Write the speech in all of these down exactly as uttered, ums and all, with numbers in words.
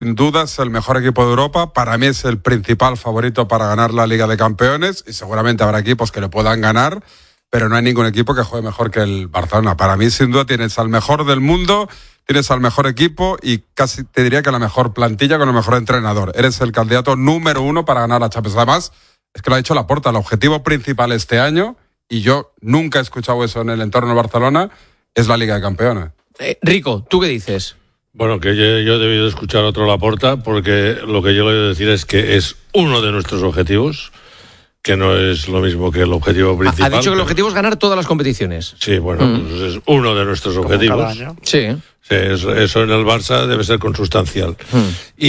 Sin duda es el mejor equipo de Europa, para mí es el principal favorito para ganar la Liga de Campeones y seguramente habrá equipos que le puedan ganar, pero no hay ningún equipo que juegue mejor que el Barcelona. Para mí, sin duda, tienes al mejor del mundo, tienes al mejor equipo y casi te diría que la mejor plantilla con el mejor entrenador. Eres el candidato número uno para ganar la Champions. Además, es que lo ha dicho Laporta, el objetivo principal este año, y yo nunca he escuchado eso en el entorno de Barcelona, es la Liga de Campeones. Eh, Rico, ¿tú qué dices? Bueno, que yo, yo he debido escuchar otro Laporta, porque lo que yo le voy a decir es que es uno de nuestros objetivos, que no es lo mismo que el objetivo principal. Ha dicho que el objetivo es ganar todas las competiciones. Sí, bueno, mm. pues es uno de nuestros objetivos. Sí. Sí, eso, eso en el Barça debe ser consustancial. Mm.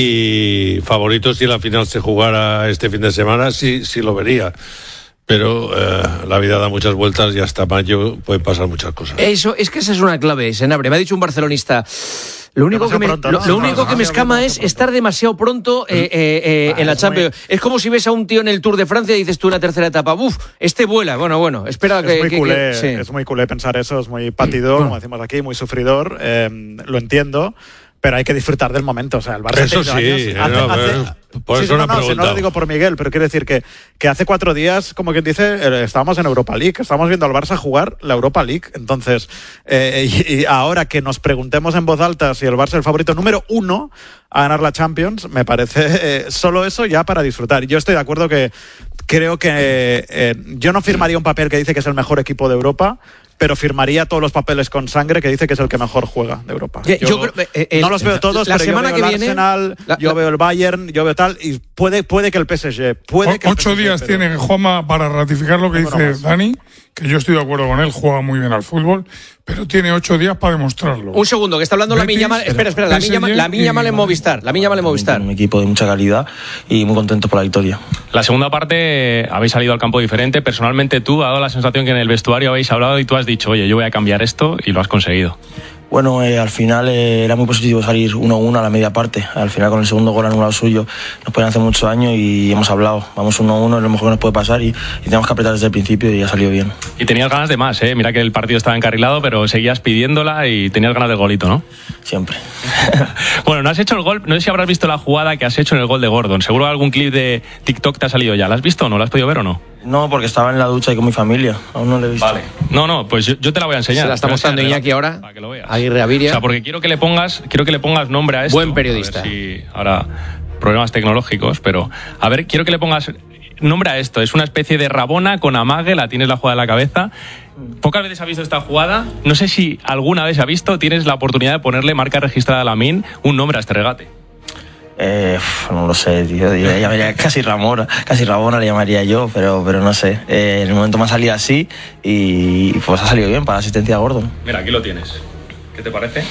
Y favoritos, si la final se jugara este fin de semana, sí, sí lo vería. Pero eh, la vida da muchas vueltas y hasta mayo pueden pasar muchas cosas. Eso, es que esa es una clave, Senabre. Me ha dicho un barcelonista... Lo único que me, pronto, ¿no? lo, lo único que me escama es estar demasiado pronto eh, eh, eh, ah, en la Champions. Muy... Es como si ves a un tío en el Tour de Francia y dices tú en la tercera etapa, ¡buf! Este vuela. Bueno, bueno, espera es que... Muy que, culé, que sí. Es muy culé pensar eso, es muy patidor, bueno. como decimos aquí, muy sufridor. Eh, lo entiendo. Pero hay que disfrutar del momento. O sea, el Barça eso sí, años, hace, no, hace, por sí, eso no, no, no, si no lo digo por Miguel, pero quiero decir que, que hace cuatro días, como quien dice, estábamos en Europa League, estábamos viendo al Barça jugar la Europa League. Entonces, eh, y, y ahora que nos preguntemos en voz alta si el Barça es el favorito número uno a ganar la Champions, me parece eh, solo eso ya para disfrutar. Yo estoy de acuerdo que creo que eh, yo no firmaría un papel que dice que es el mejor equipo de Europa, pero firmaría todos los papeles con sangre que dice que es el que mejor juega de Europa. Yo, yo creo, eh, eh, no los veo todos, la pero semana yo veo que el viene, Arsenal, la, yo la, veo el Bayern, yo veo tal, y puede, puede que el P S G... Puede o, que el ocho P S G, días pero... tiene Juanma para ratificar lo que no, dice no Dani, que yo estoy de acuerdo con él, juega muy bien al fútbol, pero tiene ocho días para demostrarlo. Un segundo, que está hablando Betis, la Miña... Espera, espera, la Miña la Miña Mal en Movistar. La Miña Mal en Movistar. Un equipo de mucha calidad y muy contento por la victoria. La segunda parte habéis salido al campo diferente. Personalmente tú, ha dado la sensación que en el vestuario habéis hablado y tú has dicho, oye, yo voy a cambiar esto, y lo has conseguido. Bueno, eh, al final eh, era muy positivo salir uno uno a la media parte. Al final con el segundo gol anulado suyo nos pueden hacer mucho daño y hemos hablado. Vamos uno uno, es lo mejor que nos puede pasar y, y tenemos que apretar desde el principio y ha salido bien. Y tenías ganas de más, ¿eh? Mira que el partido estaba encarrilado, pero seguías pidiéndola y tenías ganas del golito, ¿no? Siempre. Bueno, no has hecho el gol, no sé si habrás visto la jugada que has hecho en el gol de Gordon. Seguro algún clip de TikTok te ha salido ya. ¿La has visto o no? ¿La has podido ver o no? No, porque estaba en la ducha y con mi familia. Aún no la he visto. Vale. No, no, pues yo, yo te la voy a enseñar. Se la está mostrando Iñaki ahora. Para que lo veas. Aguirre Aviria. O sea, porque quiero que le pongas, quiero que le pongas nombre a esto. Buen periodista. A ver si ahora problemas tecnológicos, pero a ver, quiero que le pongas nombre a esto. Es una especie de Rabona con amague, la tienes la jugada en la cabeza. Pocas veces ha visto esta jugada. No sé si alguna vez ha visto. Tienes la oportunidad de ponerle marca registrada a Lamine un nombre a este regate. Eh, no lo sé, tío. Yo le llamaría casi Ramona, casi Rabona le llamaría yo, pero, pero no sé. Eh, en el momento me ha salido así y pues ha salido bien para la asistencia a Gordon. Mira, aquí lo tienes. ¿Qué te parece?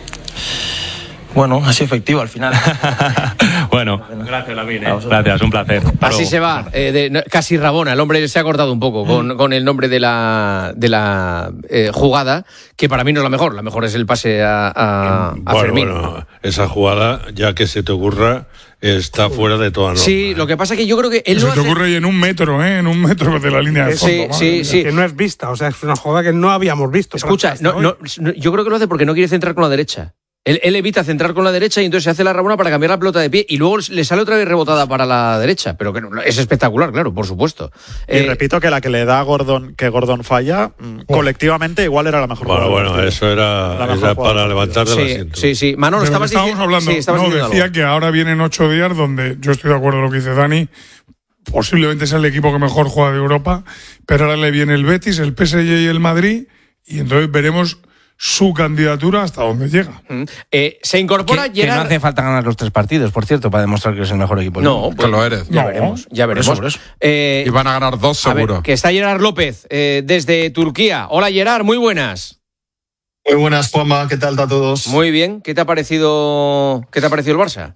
Bueno, ha sido efectivo al final. Bueno, gracias, Lamine. ¿eh? Gracias, un placer. Así se va, eh, de, no, casi Rabona. El hombre se ha cortado un poco con, con el nombre de la, de la eh, jugada, que para mí no es la mejor. La mejor es el pase a, a, a bueno, Fermín. Bueno, esa jugada, ya que se te ocurra, está fuera de toda norma. Sí, lo que pasa es que yo creo que él se lo te hace... ocurre en un metro, ¿eh? En un metro de la línea de fondo. Sí, sí, sí. Que no es vista, o sea, es una jugada que no habíamos visto. Escucha, no, no, yo creo que lo hace porque no quiere centrar con la derecha. Él, él evita centrar con la derecha y entonces se hace la Rabona para cambiar la pelota de pie y luego le sale otra vez rebotada para la derecha. Pero que no, es espectacular, claro, por supuesto. Y eh, repito que la que le da a Gordon, que Gordon falla, oh. colectivamente igual era la mejor. Bueno, bueno, partido. Eso era, era para levantar del sí, asiento. Sí, sí. Manolo, estabas estábamos diciendo, hablando. Sí, estabas no, diciendo decía algo. que ahora vienen ocho días donde yo estoy de acuerdo con lo que dice Dani. Posiblemente es el equipo que mejor juega de Europa, pero ahora le viene el Betis, el P S G y el Madrid, y entonces veremos su candidatura hasta dónde llega. Mm. Eh, se incorpora que, Gerard... que no hace falta ganar los tres partidos, por cierto, para demostrar que es el mejor equipo. No, pues, que lo eres. Ya no, veremos, ya veremos. Por eso, por eso. Eh, y van a ganar dos seguro. A ver, que está Gerard López eh, desde Turquía. Hola Gerard, muy buenas. Muy buenas, Juanma, ¿qué tal a todos? Muy bien, ¿qué te ha parecido, qué te ha parecido el Barça?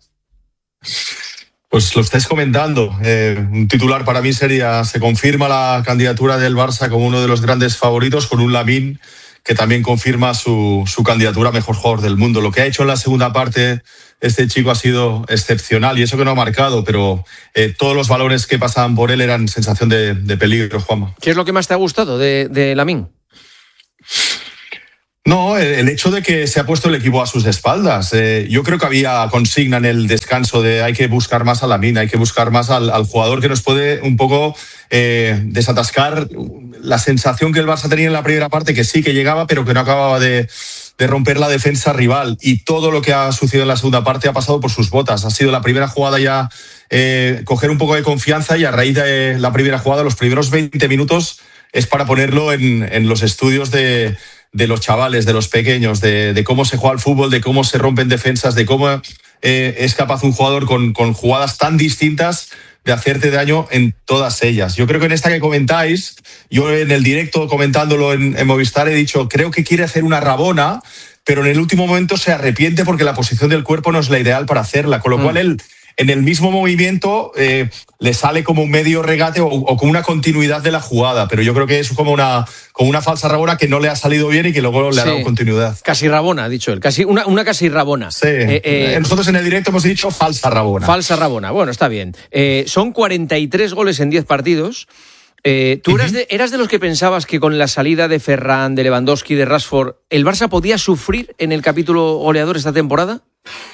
Pues lo estáis comentando. Eh, un titular para mí sería: se confirma la candidatura del Barça como uno de los grandes favoritos, con un Lamine que también confirma su, su candidatura a mejor jugador del mundo. Lo que ha hecho en la segunda parte este chico ha sido excepcional, y eso que no ha marcado, pero eh, todos los balones que pasaban por él eran sensación de, de peligro, Juanma. ¿Qué es lo que más te ha gustado de, de Lamine? No, el, el hecho de que se ha puesto el equipo a sus espaldas. Eh, yo creo que había consigna en el descanso de hay que buscar más a Lamine, hay que buscar más al, al jugador que nos puede un poco eh, desatascar la sensación que el Barça tenía en la primera parte, que sí que llegaba, pero que no acababa de, de romper la defensa rival. Y todo lo que ha sucedido en la segunda parte ha pasado por sus botas. Ha sido la primera jugada ya eh, coger un poco de confianza, y a raíz de la primera jugada, los primeros veinte minutos es para ponerlo en, en los estudios de... de los chavales, de los pequeños, de, de cómo se juega al fútbol, de cómo se rompen defensas, de cómo eh, es capaz un jugador con, con jugadas tan distintas de hacerte daño en todas ellas. Yo creo que en esta que comentáis, yo en el directo comentándolo en, en Movistar he dicho, creo que quiere hacer una rabona, pero en el último momento se arrepiente porque la posición del cuerpo no es la ideal para hacerla, con lo mm. cual él en el mismo movimiento eh, le sale como un medio regate o, o como una continuidad de la jugada, pero yo creo que es como una, como una falsa rabona que no le ha salido bien y que luego le sí. ha dado continuidad. Casi rabona, ha dicho él, casi una, una casi rabona. Sí, eh, eh, nosotros en el directo hemos dicho falsa rabona. Falsa rabona, bueno, está bien. Eh, son cuarenta y tres goles en diez partidos. Eh, ¿Tú eras de, eras de los que pensabas que con la salida de Ferran, de Lewandowski, de Rashford, el Barça podía sufrir en el capítulo goleador esta temporada?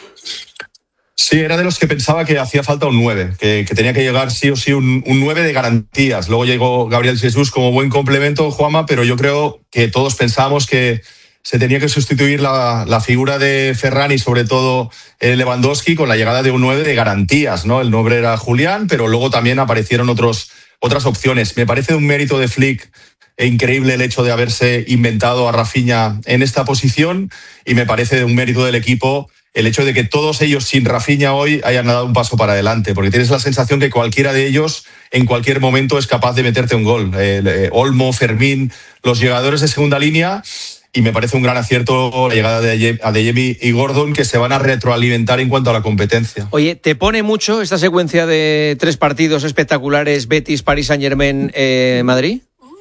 Sí, era de los que pensaba que hacía falta un nueve, que, que tenía que llegar sí o sí un, un nueve de garantías. Luego llegó Gabriel Jesús como buen complemento, Juanma, pero yo creo que todos pensábamos que se tenía que sustituir la, la figura de Ferran y sobre todo eh, Lewandowski con la llegada de un nueve de garantías, ¿no? El nombre era Julián, pero luego también aparecieron otros, otras opciones. Me parece un mérito de Flick increíble el hecho de haberse inventado a Rafinha en esta posición, y me parece un mérito del equipo el hecho de que todos ellos sin Rafinha hoy hayan dado un paso para adelante, porque tienes la sensación que cualquiera de ellos en cualquier momento es capaz de meterte un gol. Eh, eh, Olmo, Fermín, los llegadores de segunda línea, y me parece un gran acierto la llegada de Adeyemi y Gordon, que se van a retroalimentar en cuanto a la competencia. Oye, ¿te pone mucho esta secuencia de tres partidos espectaculares, Betis, Paris Saint-Germain, eh, Madrid?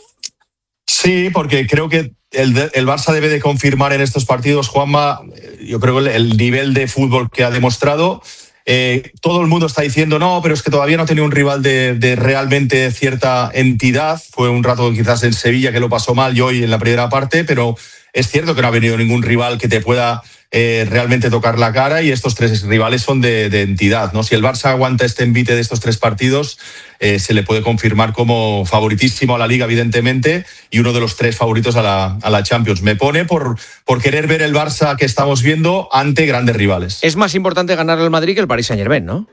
Sí, porque creo que el, el Barça debe de confirmar en estos partidos, Juanma, yo creo que el nivel de fútbol que ha demostrado. Eh, todo el mundo está diciendo, no, pero es que todavía no ha tenido un rival de, de realmente cierta entidad. Fue un rato quizás en Sevilla que lo pasó mal y hoy en la primera parte, pero es cierto que no ha venido ningún rival que te pueda eh, realmente tocar la cara, y estos tres rivales son de, de entidad, ¿no? Si el Barça aguanta este envite de estos tres partidos, eh, se le puede confirmar como favoritísimo a la Liga, evidentemente, y uno de los tres favoritos a la, a la Champions. Me pone por, por querer ver el Barça que estamos viendo ante grandes rivales. Es más importante ganar al Madrid que el Paris Saint-Germain, ¿no?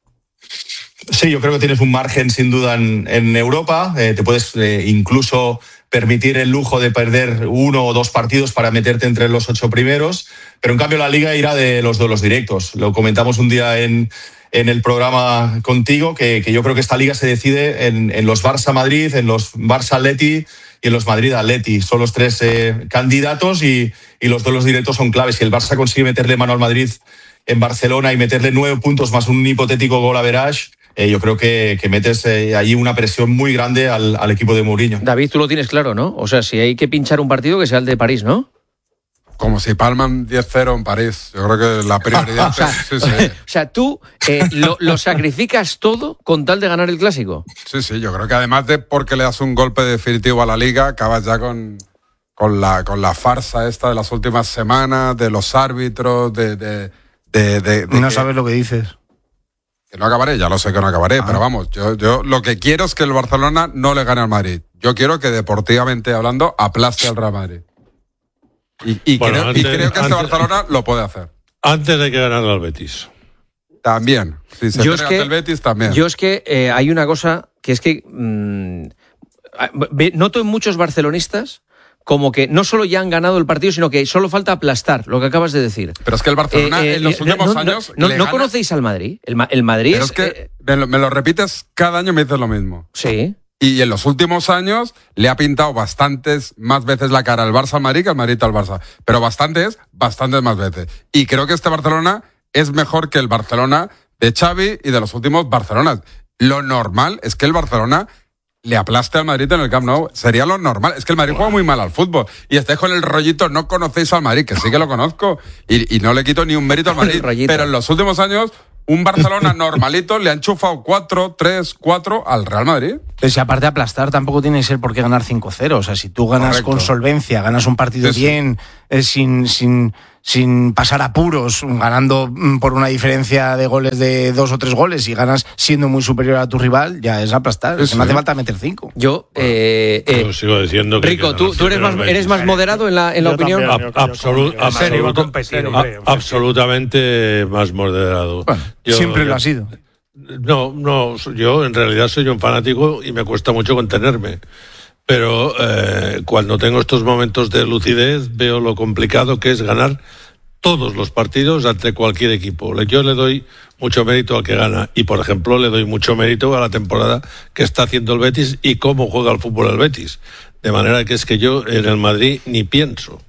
Sí, yo creo que tienes un margen sin duda en, en Europa. Eh, te puedes eh, incluso permitir el lujo de perder uno o dos partidos para meterte entre los ocho primeros, pero en cambio la Liga irá de los duelos directos. Lo comentamos un día en, en el programa contigo, que, que yo creo que esta Liga se decide en, en los Barça-Madrid, en los Barça-Atleti y en los Madrid-Atleti. Son los tres eh, candidatos, y, y los duelos directos son claves. Si el Barça consigue meterle mano al Madrid en Barcelona y meterle nueve puntos más un hipotético gol average, Eh, yo creo que, que metes eh, allí una presión muy grande al, al equipo de Mourinho. David, tú lo tienes claro, ¿no? O sea, si hay que pinchar un partido, que sea el de París, ¿no? Como si palman diez cero en París. Yo creo que la prioridad... o, sea, sí, sí. o sea, tú eh, lo, lo sacrificas todo con tal de ganar el Clásico. Sí, sí, yo creo que además de porque le das un golpe definitivo a la Liga, acabas ya con, con, la, con la farsa esta de las últimas semanas, de los árbitros, de... de, de, de, de no que, sabes lo que dices. Que no acabaré, ya lo sé que no acabaré, ah. pero vamos, yo, yo lo que quiero es que el Barcelona no le gane al Madrid. Yo quiero que deportivamente hablando aplaste al Real Madrid. Y, y, bueno, creo, antes, y creo que este antes, Barcelona lo puede hacer. Antes hay que ganar al Betis. También. Si se yo es que, el Betis, también. Yo es que eh, hay una cosa que es que mmm, noto en muchos barcelonistas como que no solo ya han ganado el partido, sino que solo falta aplastar, lo que acabas de decir. Pero es que el Barcelona eh, eh, en los últimos no, años... No, no, no gana... conocéis al Madrid. El, el Madrid Pero es... es que eh... me, lo, me lo repites cada año, me dices lo mismo. Sí. Y en los últimos años le ha pintado bastantes más veces la cara al Barça al Madrid que al Madrid al Barça. Pero bastantes, bastantes más veces. Y creo que este Barcelona es mejor que el Barcelona de Xavi y de los últimos Barcelonas. Lo normal es que el Barcelona le aplaste al Madrid en el Camp Nou. Sería lo normal. Es que el Madrid juega muy mal al fútbol. Y estáis con el rollito, no conocéis al Madrid, que sí que lo conozco. Y, y no le quito ni un mérito al Madrid. Pero en los últimos años, un Barcelona normalito le ha enchufado cuatro tres cuatro al Real Madrid. Entonces, si aparte de aplastar, tampoco tiene que ser por qué ganar cinco cero. O sea, si tú ganas Correcto. con solvencia, ganas un partido sí, bien, sí. Eh, sin, sin, sin pasar apuros, ganando por una diferencia de goles de dos o tres goles y ganas siendo muy superior a tu rival, ya es aplastar. Sí, es que no hace falta meter cinco. Yo, eh, eh, Yo sigo diciendo que Rico, ¿tú, tú eres, más, eres más moderado en la, en la opinión? También, a, absolut, absolut, competir, a, absolutamente más moderado. Bueno, yo, siempre yo, lo ha sido. No, no, yo en realidad soy un fanático y me cuesta mucho contenerme. Pero eh, cuando tengo estos momentos de lucidez veo lo complicado que es ganar todos los partidos ante cualquier equipo. Yo le doy mucho mérito al que gana y, por ejemplo, le doy mucho mérito a la temporada que está haciendo el Betis y cómo juega el fútbol el Betis. De manera que es que yo en el Madrid ni pienso.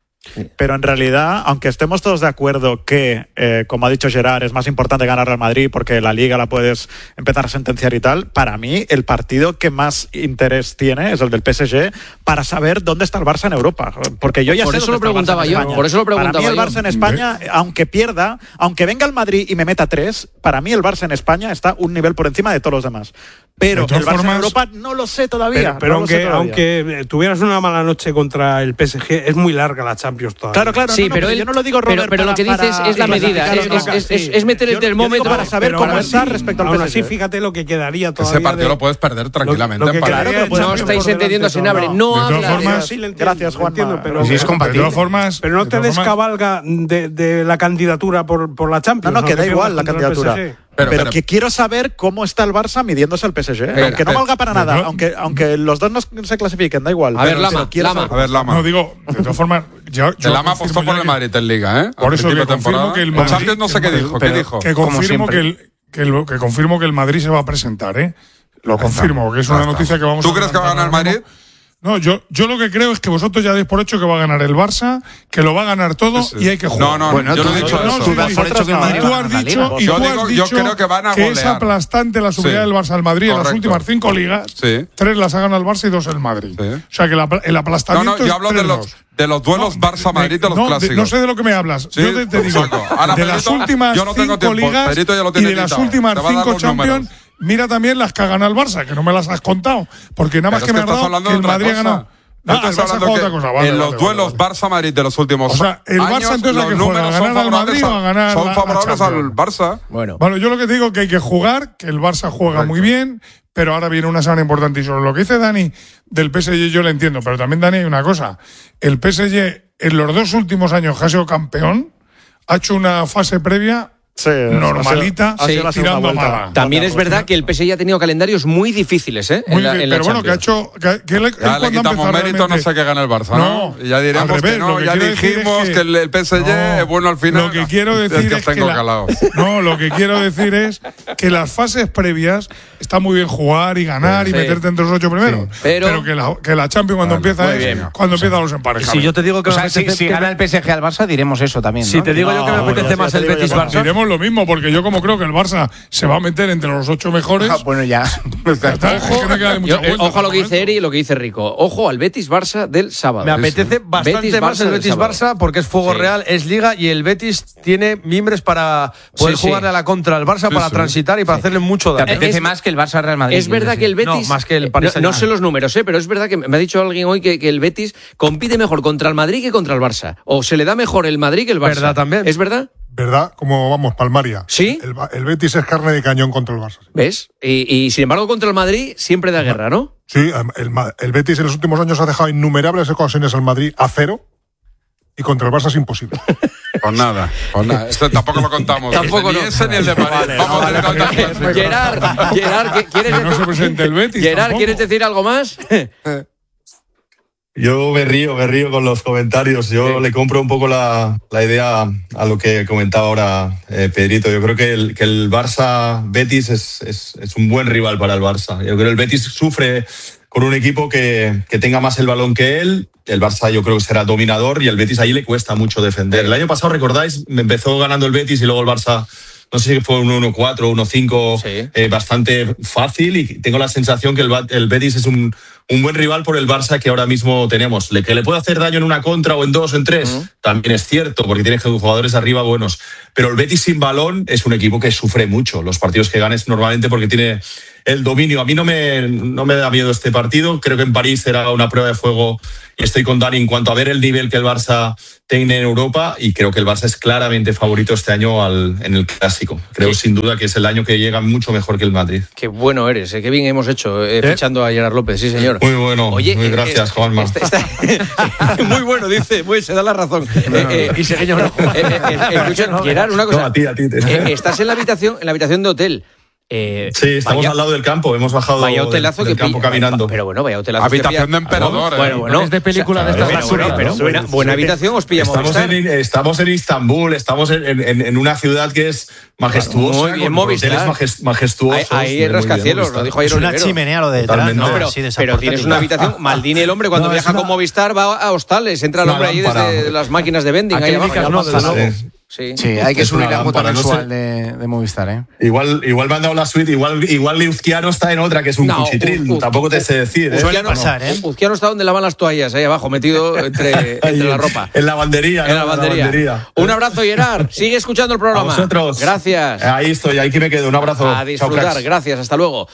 Pero en realidad, aunque estemos todos de acuerdo que, eh, como ha dicho Gerard, es más importante ganar al Madrid porque la Liga la puedes empezar a sentenciar y tal, para mí el partido que más interés tiene es el del P S G para saber dónde está el Barça en Europa. Porque yo ya por sé eso lo preguntaba yo, por eso lo preguntaba Para mí el Barça yo. en España, aunque pierda, aunque venga el Madrid y me meta tres, para mí el Barça en España está un nivel por encima de todos los demás. Pero el Barça formas, en Europa no lo sé todavía. Pero, pero no aunque, sé todavía. aunque tuvieras una mala noche contra el P S G, es muy larga la Champions todavía. Claro, claro, sí, no, no, pero, pero él, yo no lo digo, Robert, pero, pero para, lo que dices para, es la medida, es, es, es, es, es meter el termómetro para saber cómo está respecto al P S G. Aún así, fíjate lo que quedaría todavía. Ese partido de, lo puedes perder tranquilamente. Lo, lo que claro, no estáis entendiendo, Senabre. No, no habla. Formas, sí, gracias, Juan. Pero, si es compatible. De todas formas, pero no te descabalga de, de la candidatura por, por la Champions. No, no, que da igual la candidatura. Pero, pero, pero que quiero saber cómo está el Barça midiéndose al P S G. Pero, aunque no valga para nada, no, aunque aunque los dos no se clasifiquen, da igual. A ver, Lama, Lama. A ver, Lama. No, digo, de todas formas... Yo, yo el Lama apostó por el Madrid en Liga, ¿eh? Por eso que confirmo que el Madrid... Champions no sé qué dijo, ¿qué dijo? Que confirmo que el, que, el, que confirmo que el Madrid se va a presentar, ¿eh? Lo confirmo, que es una noticia que vamos a... ¿Tú crees que va a ganar el Madrid? No, yo, yo lo que creo es que vosotros ya dais por hecho que va a ganar el Barça, que lo va a ganar todo sí. y hay que jugar. No, no, bueno, yo no he dicho eso. No, tú das por hecho que el Madrid tú has dicho, y yo, tú digo, has dicho yo creo que van a que golear. es aplastante la subida sí. del Barça al Madrid. Correcto. En las últimas cinco ligas, sí. tres las ha ganado el Barça y dos el Madrid. Sí. O sea que la, el aplastamiento no, no, yo hablo de los, de los duelos no, Barça-Madrid de los no, clásicos. No sé de lo que me hablas. Sí, yo te, te digo, Ahora, de las últimas yo no tengo cinco tiempo. ligas y de las últimas cinco Champions, mira también las que ha ganado el Barça, que no me las has contado, porque nada más que me has dado que el Madrid ha ganado. No, el Barça juega otra cosa. Vale, en los vale, duelos vale. Barça-Madrid de los últimos años, o sea, el Barça entonces los que números juega, ¿ganar al Madrid o a ganar son la, favorables la al Barça. Bueno. bueno, yo lo que digo es que hay que jugar, que el Barça juega Correcto. muy bien, pero ahora viene una semana importante. Y sobre lo que dice Dani del P S G yo le entiendo, pero también Dani hay una cosa. El P S G en los dos últimos años que ha sido campeón, ha hecho una fase previa Sí, normalita, sí, tirando a mala. También es verdad que el P S G ha tenido calendarios muy difíciles, ¿eh? Muy en la, en la pero bueno, que ha hecho. Que, que él, ya él le quitamos mérito, no sé qué gana el Barça, ¿no? no ya diremos revés, que no, que ya dijimos es que, que el P S G no, es bueno al final. Lo que quiero decir es que, es que la, no, lo que quiero decir es que las fases previas está muy bien jugar y ganar sí, y meterte entre los ocho primeros, sí, pero, pero que la que la Champions cuando bueno, empieza es bien. cuando o sea, empiezan los emparejamientos. Si yo te digo que o sea, si, si gana el P S G al Barça diremos eso también. Si te digo yo que me apetece más el Betis Barça, diremos lo mismo porque yo como creo que el Barça se va a meter entre los ocho mejores. Ah, bueno, ya. Ojo, no yo, vuelta, ojo a lo que dice Eri y lo que dice Rico. Ojo al Betis Barça del sábado. Me apetece bastante Betis más el Betis Barça porque es fuego sí. real, es liga y el Betis tiene mimbres para poder sí, jugarle sí. a la contra al Barça, sí, para sí. transitar y para sí. hacerle mucho daño. Te apetece es, más que el Barça Real Madrid. Es verdad que el Betis. No, más que el Paris no, no sé los números, ¿eh? Pero es verdad que me ha dicho alguien hoy que, que el Betis compite mejor contra el Madrid que contra el Barça. O se le da mejor el Madrid que el Barça. ¿Verdad también? ¿Es verdad? ¿Verdad? Como vamos, palmaria. ¿Sí? El, el Betis es carne de cañón contra el Barça. ¿Ves? Y, y sin embargo contra el Madrid siempre da guerra, ¿no? Sí, el, el Betis en los últimos años ha dejado innumerables ocasiones al Madrid a cero y contra el Barça es imposible. Pues nada, pues nada. Esto tampoco lo contamos. Tampoco ni no. ese ni el de Madrid. Vale, Vamos no, a ver vale, Gerard, Gerard, ¿quieres que no se presente el Betis? Gerard, ¿quieres decir algo más? Yo me río, me río con los comentarios. Yo sí. le compro un poco la, la idea a lo que comentaba ahora eh, Pedrito. Yo creo que el, que el Barça-Betis es, es, es un buen rival para el Barça. Yo creo que el Betis sufre con un equipo que, que tenga más el balón que él. El Barça yo creo que será dominador y el Betis ahí le cuesta mucho defender. El año pasado, ¿recordáis? Empezó ganando el Betis y luego el Barça... No sé si fue un uno cuatro, uno cinco, sí. eh, bastante fácil y tengo la sensación que el, el Betis es un, un buen rival por el Barça que ahora mismo tenemos. Le, que le puede hacer daño en una contra o en dos o en tres, uh-huh. también es cierto, porque tiene jugadores arriba buenos. Pero el Betis sin balón es un equipo que sufre mucho los partidos que ganes normalmente porque tiene el dominio. A mí no me, no me da miedo este partido. Creo que en París será una prueba de fuego y estoy con Dani en cuanto a ver el nivel que el Barça tiene en Europa, y creo que el Barça es claramente favorito este año al, en el Clásico. Creo sí. sin duda que es el año que llega mucho mejor que el Madrid. Qué bueno eres, eh, qué bien hemos hecho eh, ¿Eh? fichando a Gerard López, sí señor. Muy bueno, Oye, muy gracias, eh, Juanma. Está, está, muy bueno, dice, muy, se da la razón. eh, eh, y señor, eh, eh, eh, escucha, Gerard, una cosa. No, a ti, a ti, eh, estás en la habitación, en la habitación de hotel. Eh, sí, estamos vaya, al lado del campo, hemos bajado vaya hotelazo del, del que campo pilla, caminando. Pero bueno, vaya hotelazo. Habitación de emperador. Ah, bueno, bueno, es de película, o sea, de estas. Bueno, bueno, pero buena, buena habitación os pillamos. Estamos en, estamos en Istambul, estamos en, en, en una ciudad que es majestuosa. Muy bien, Movistar. Majestuosos. Ahí, ahí en rascacielos, lo dijo ayer Es una chimenea lo de detrás, no, pero, pero tienes una habitación. Maldini, el hombre, cuando viaja con Movistar va a hostales, entra el hombre ahí desde las máquinas de vending. Ahí abajo. Sí, sí, hay que subir la cuota mensual de, de Movistar, ¿eh? Igual, igual me han dado la suite, igual, igual Luzquiano está en otra, que es un no, cuchitril, Uf, tampoco te sé decir. ¿eh? Uzquiano, pasar, ¿eh? Uzquiano está donde lavan las toallas, ahí abajo, metido entre, entre la ropa. En la lavandería. En la lavandería. La lavandería. Un abrazo, Gerard. Sigue escuchando el programa. A vosotros. Gracias. Ahí estoy, ahí que me quedo. Un abrazo. A disfrutar, Chao, gracias, hasta luego.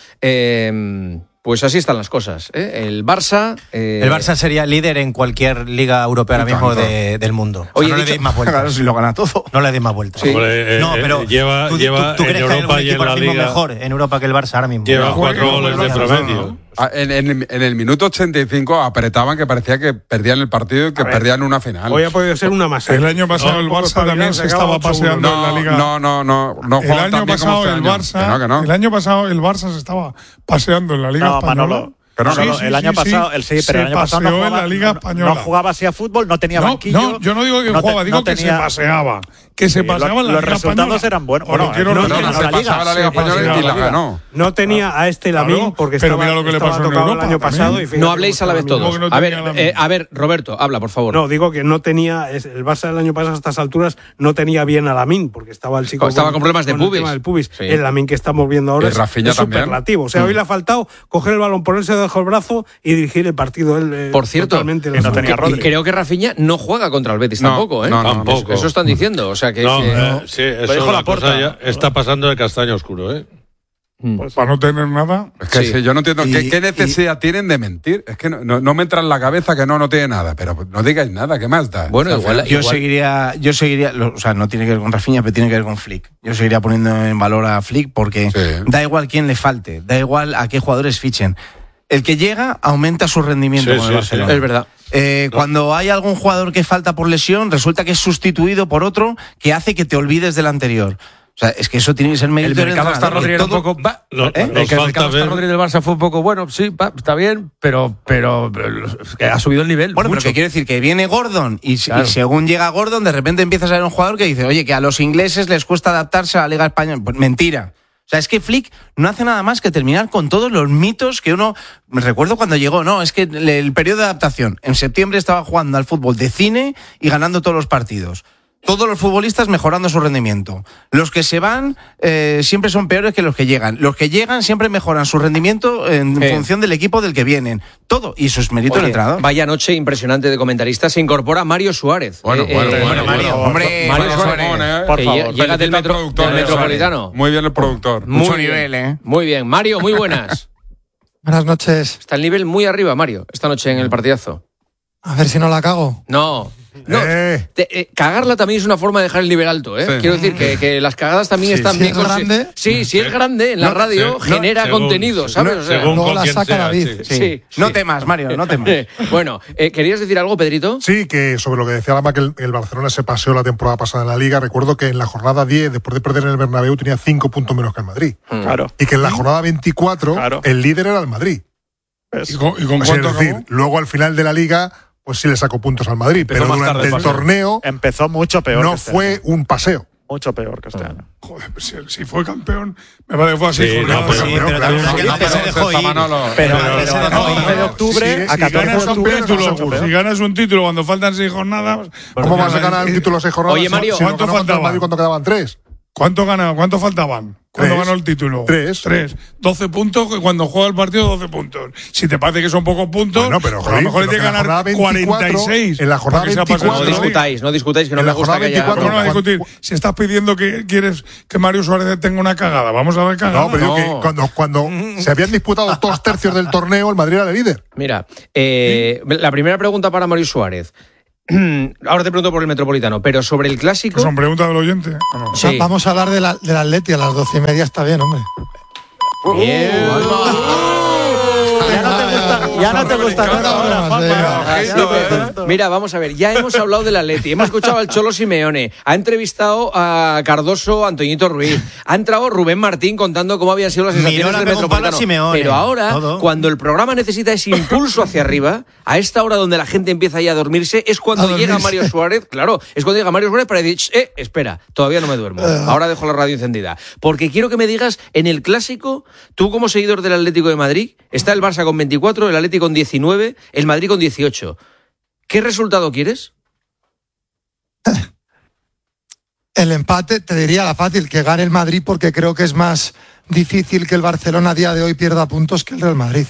Eh... Pues así están las cosas. ¿eh? El Barça... Eh... El Barça sería líder en cualquier liga europea ahora mismo de, del mundo. Oye, o sea, no dicho, le deis más vueltas. Claro, si lo gana todo. No le deis más vueltas. Sí. Hombre, no, pero eh, lleva, ¿tú, lleva tú, tú crees en que hay Europa algún y en equipo la ahora mismo Liga mejor en Europa que el Barça ahora mismo? Lleva cuatro goles de promedio. En, en, en el minuto ochenta y cinco apretaban que parecía que perdían el partido y que perdían una final. Hoy ha podido ser una masa. El año pasado el Barça también se estaba paseando en la Liga. No, no, no. no el año pasado el Barça. Que no, que no. El año pasado el Barça se estaba paseando en la Liga no, Española. Manolo. Pero sí, no, sí, el año sí, pasado, sí. el sí, pero se el año pasado no jugaba, en la Liga Española. No, no jugaba así a fútbol, no tenía no, banquillo. No, yo no digo que no jugaba, te, digo no que tenía, se paseaba. Que se sí, paseaba lo, en la los Liga resultados Española. eran buenos. Bueno, quiero no, no, no, no, se pasaba la Liga Española y la ganó. No tenía a este Lamín porque pero estaba, mira lo que le estaba pasó en tocado Europa, el año pasado. Y no habléis a la vez todos. No a ver, eh, a ver, Roberto, habla, por favor. No, digo que no tenía, el Barça del año pasado a estas alturas no tenía bien a Lamín porque estaba el chico estaba con, con problemas de con pubis. El, tema del pubis. Sí. El Lamín que estamos viendo ahora es, es superlativo. O sea, mm. hoy le ha faltado coger el balón, ponerse debajo del brazo y dirigir el partido. Él, eh, por cierto, que no tenía que, creo que Rafinha no juega contra el Betis no, tampoco, ¿eh? No, no, tampoco. Eso están diciendo, o sea que... No, que, eh, sí, eso dijo la la cosa ya está pasando de castaño oscuro, ¿eh? Pues para no tener nada. Es que sí. Sí, yo no entiendo y, ¿qué, qué necesidad y, tienen de mentir. Es que no, no, no me entra en la cabeza que no, no tiene nada, pero no digáis nada, ¿qué más da? Bueno, o sea, igual, yo igual. seguiría, yo seguiría, o sea, no tiene que ver con Rafinha, pero tiene que ver con Flick. Yo seguiría poniendo en valor a Flick porque sí. da igual quién le falte, da igual a qué jugadores fichen. El que llega aumenta su rendimiento sí, con el sí, Barcelona. Sí, es verdad. Eh, no. Cuando hay algún jugador que falta por lesión, resulta que es sustituido por otro que hace que te olvides del anterior. O sea, es que eso tiene que ser mérito. El mercado está Rodríguez un poco. Va, lo, ¿eh? El que el mercado está Rodríguez del Barça fue un poco bueno, sí, va, está bien, pero, pero, pero ha subido el nivel. Bueno, mucho. pero que quiero decir que viene Gordon y, claro. y según llega Gordon, de repente empiezas a ver un jugador que dice, oye, que a los ingleses les cuesta adaptarse a la Liga Española. Pues mentira. O sea, es que Flick no hace nada más que terminar con todos los mitos que uno... Me recuerdo cuando llegó, no, es que el periodo de adaptación. En septiembre estaba jugando al fútbol de cine y ganando todos los partidos. Todos los futbolistas mejorando su rendimiento. Los que se van eh, siempre son peores que los que llegan. Los que llegan siempre mejoran su rendimiento en eh. función del equipo del que vienen. Todo. Y eso es mérito del entrenador. Vaya noche impresionante de comentaristas. Se incorpora Mario Suárez. Bueno, eh, bueno, eh, bueno, Mario. bueno. Hombre, Mario Suárez. Eh, por favor. Llega del, metro, del Metropolitano. Muy bien el productor. Mucho muy nivel, bien. ¿eh? Muy bien. Mario, muy buenas. Buenas noches. Está el nivel muy arriba, Mario, esta noche en el partidazo. A ver si no la cago. No. No, eh. te, eh, cagarla también es una forma de dejar el nivel alto, ¿eh? Sí. Quiero decir que, que las cagadas también sí, están si bien... es grande, sí, si es grande, en la no, radio sí, genera no, contenido, según, ¿sabes? No, o sea, luego la saca sea, David. Sí. Sí, no sí. temas, Mario, no temas. Bueno, eh, ¿querías decir algo, Pedrito? Sí, que sobre lo que decía Lama, que el, el Barcelona se paseó la temporada pasada en la Liga. Recuerdo que en la jornada diez, después de perder en el Bernabéu, tenía cinco puntos menos que el Madrid. Claro. Y que en la jornada veinticuatro, claro. el líder era el Madrid. ¿Y con, y con pues cuánto es decir, acabó? luego al final de la Liga, pues sí le sacó puntos al Madrid. Empezó pero durante el torneo empezó mucho peor. No que este fue año. un paseo. Mucho peor que este año. Joder, pues si, si fue campeón, me parece que fue así. Sí, jornada, no, pues, campeón, sí, pero claro. también No, que se dejó ir. Manolo. Pero, pero, pero, pero a doce de octubre, si, a si catorce ganas de un octubre, título, si ganas un título cuando faltan seis jornadas... ¿Cómo vas a ganar el título seis jornadas? Oye, Mario, si no ¿cuánto faltaba? faltaba? Madrid cuando quedaban tres. ¿Cuánto, gana, ¿Cuánto faltaban? cuando Tres. ganó el título. Tres. Tres. doce puntos, que cuando juega el partido, doce puntos. Si te parece que son pocos puntos, Bueno, pero, a lo jolín, mejor le pero tiene que que en la ganar jornada veinticuatro, cuarenta y seis. en la jornada para que sea veinticuatro, pasado. No discutáis, no discutáis, que no En me la gusta que jornada haya... veinticuatro, ¿Cómo no va a Juan- discutir? Si estás pidiendo que quieres que Mario Suárez tenga una cagada, vamos a ver cagada. No, pero digo que cuando, cuando se habían disputado dos tercios del torneo, el Madrid era el líder. Mira, eh, la primera pregunta para Mario Suárez. Ahora te pregunto por el Metropolitano, pero sobre el Clásico... Que son preguntas del oyente. ¿O no? O sea, Sí. vamos a hablar de la, del Atleti a las doce y media, está bien, hombre. Bien. Ya no te gusta, ya no te gusta nada ahora, Juanma. Sí, pero- Mira, vamos a ver, ya hemos hablado del Atleti, hemos escuchado al Cholo Simeone, ha entrevistado a Cardoso, Antoñito Ruiz, ha entrado Rubén Martín contando cómo habían sido las sensaciones Miró la del que compara Metropolitano. Simeone. Pero ahora, Todo. cuando el programa necesita ese impulso hacia arriba, a esta hora donde la gente empieza ya a dormirse, es cuando A llega dormirse. Mario Suárez, claro, es cuando llega Mario Suárez para decir, "Ch, eh, espera, todavía no me duermo, ahora dejo la radio encendida". Porque quiero que me digas, en el Clásico, tú como seguidor del Atlético de Madrid, está el Barça con veinticuatro, el Atlético con diecinueve, el Madrid con dieciocho. ¿Qué resultado quieres? El empate, te diría la fácil, que gane el Madrid, porque creo que es más difícil que el Barcelona a día de hoy pierda puntos que el Real Madrid.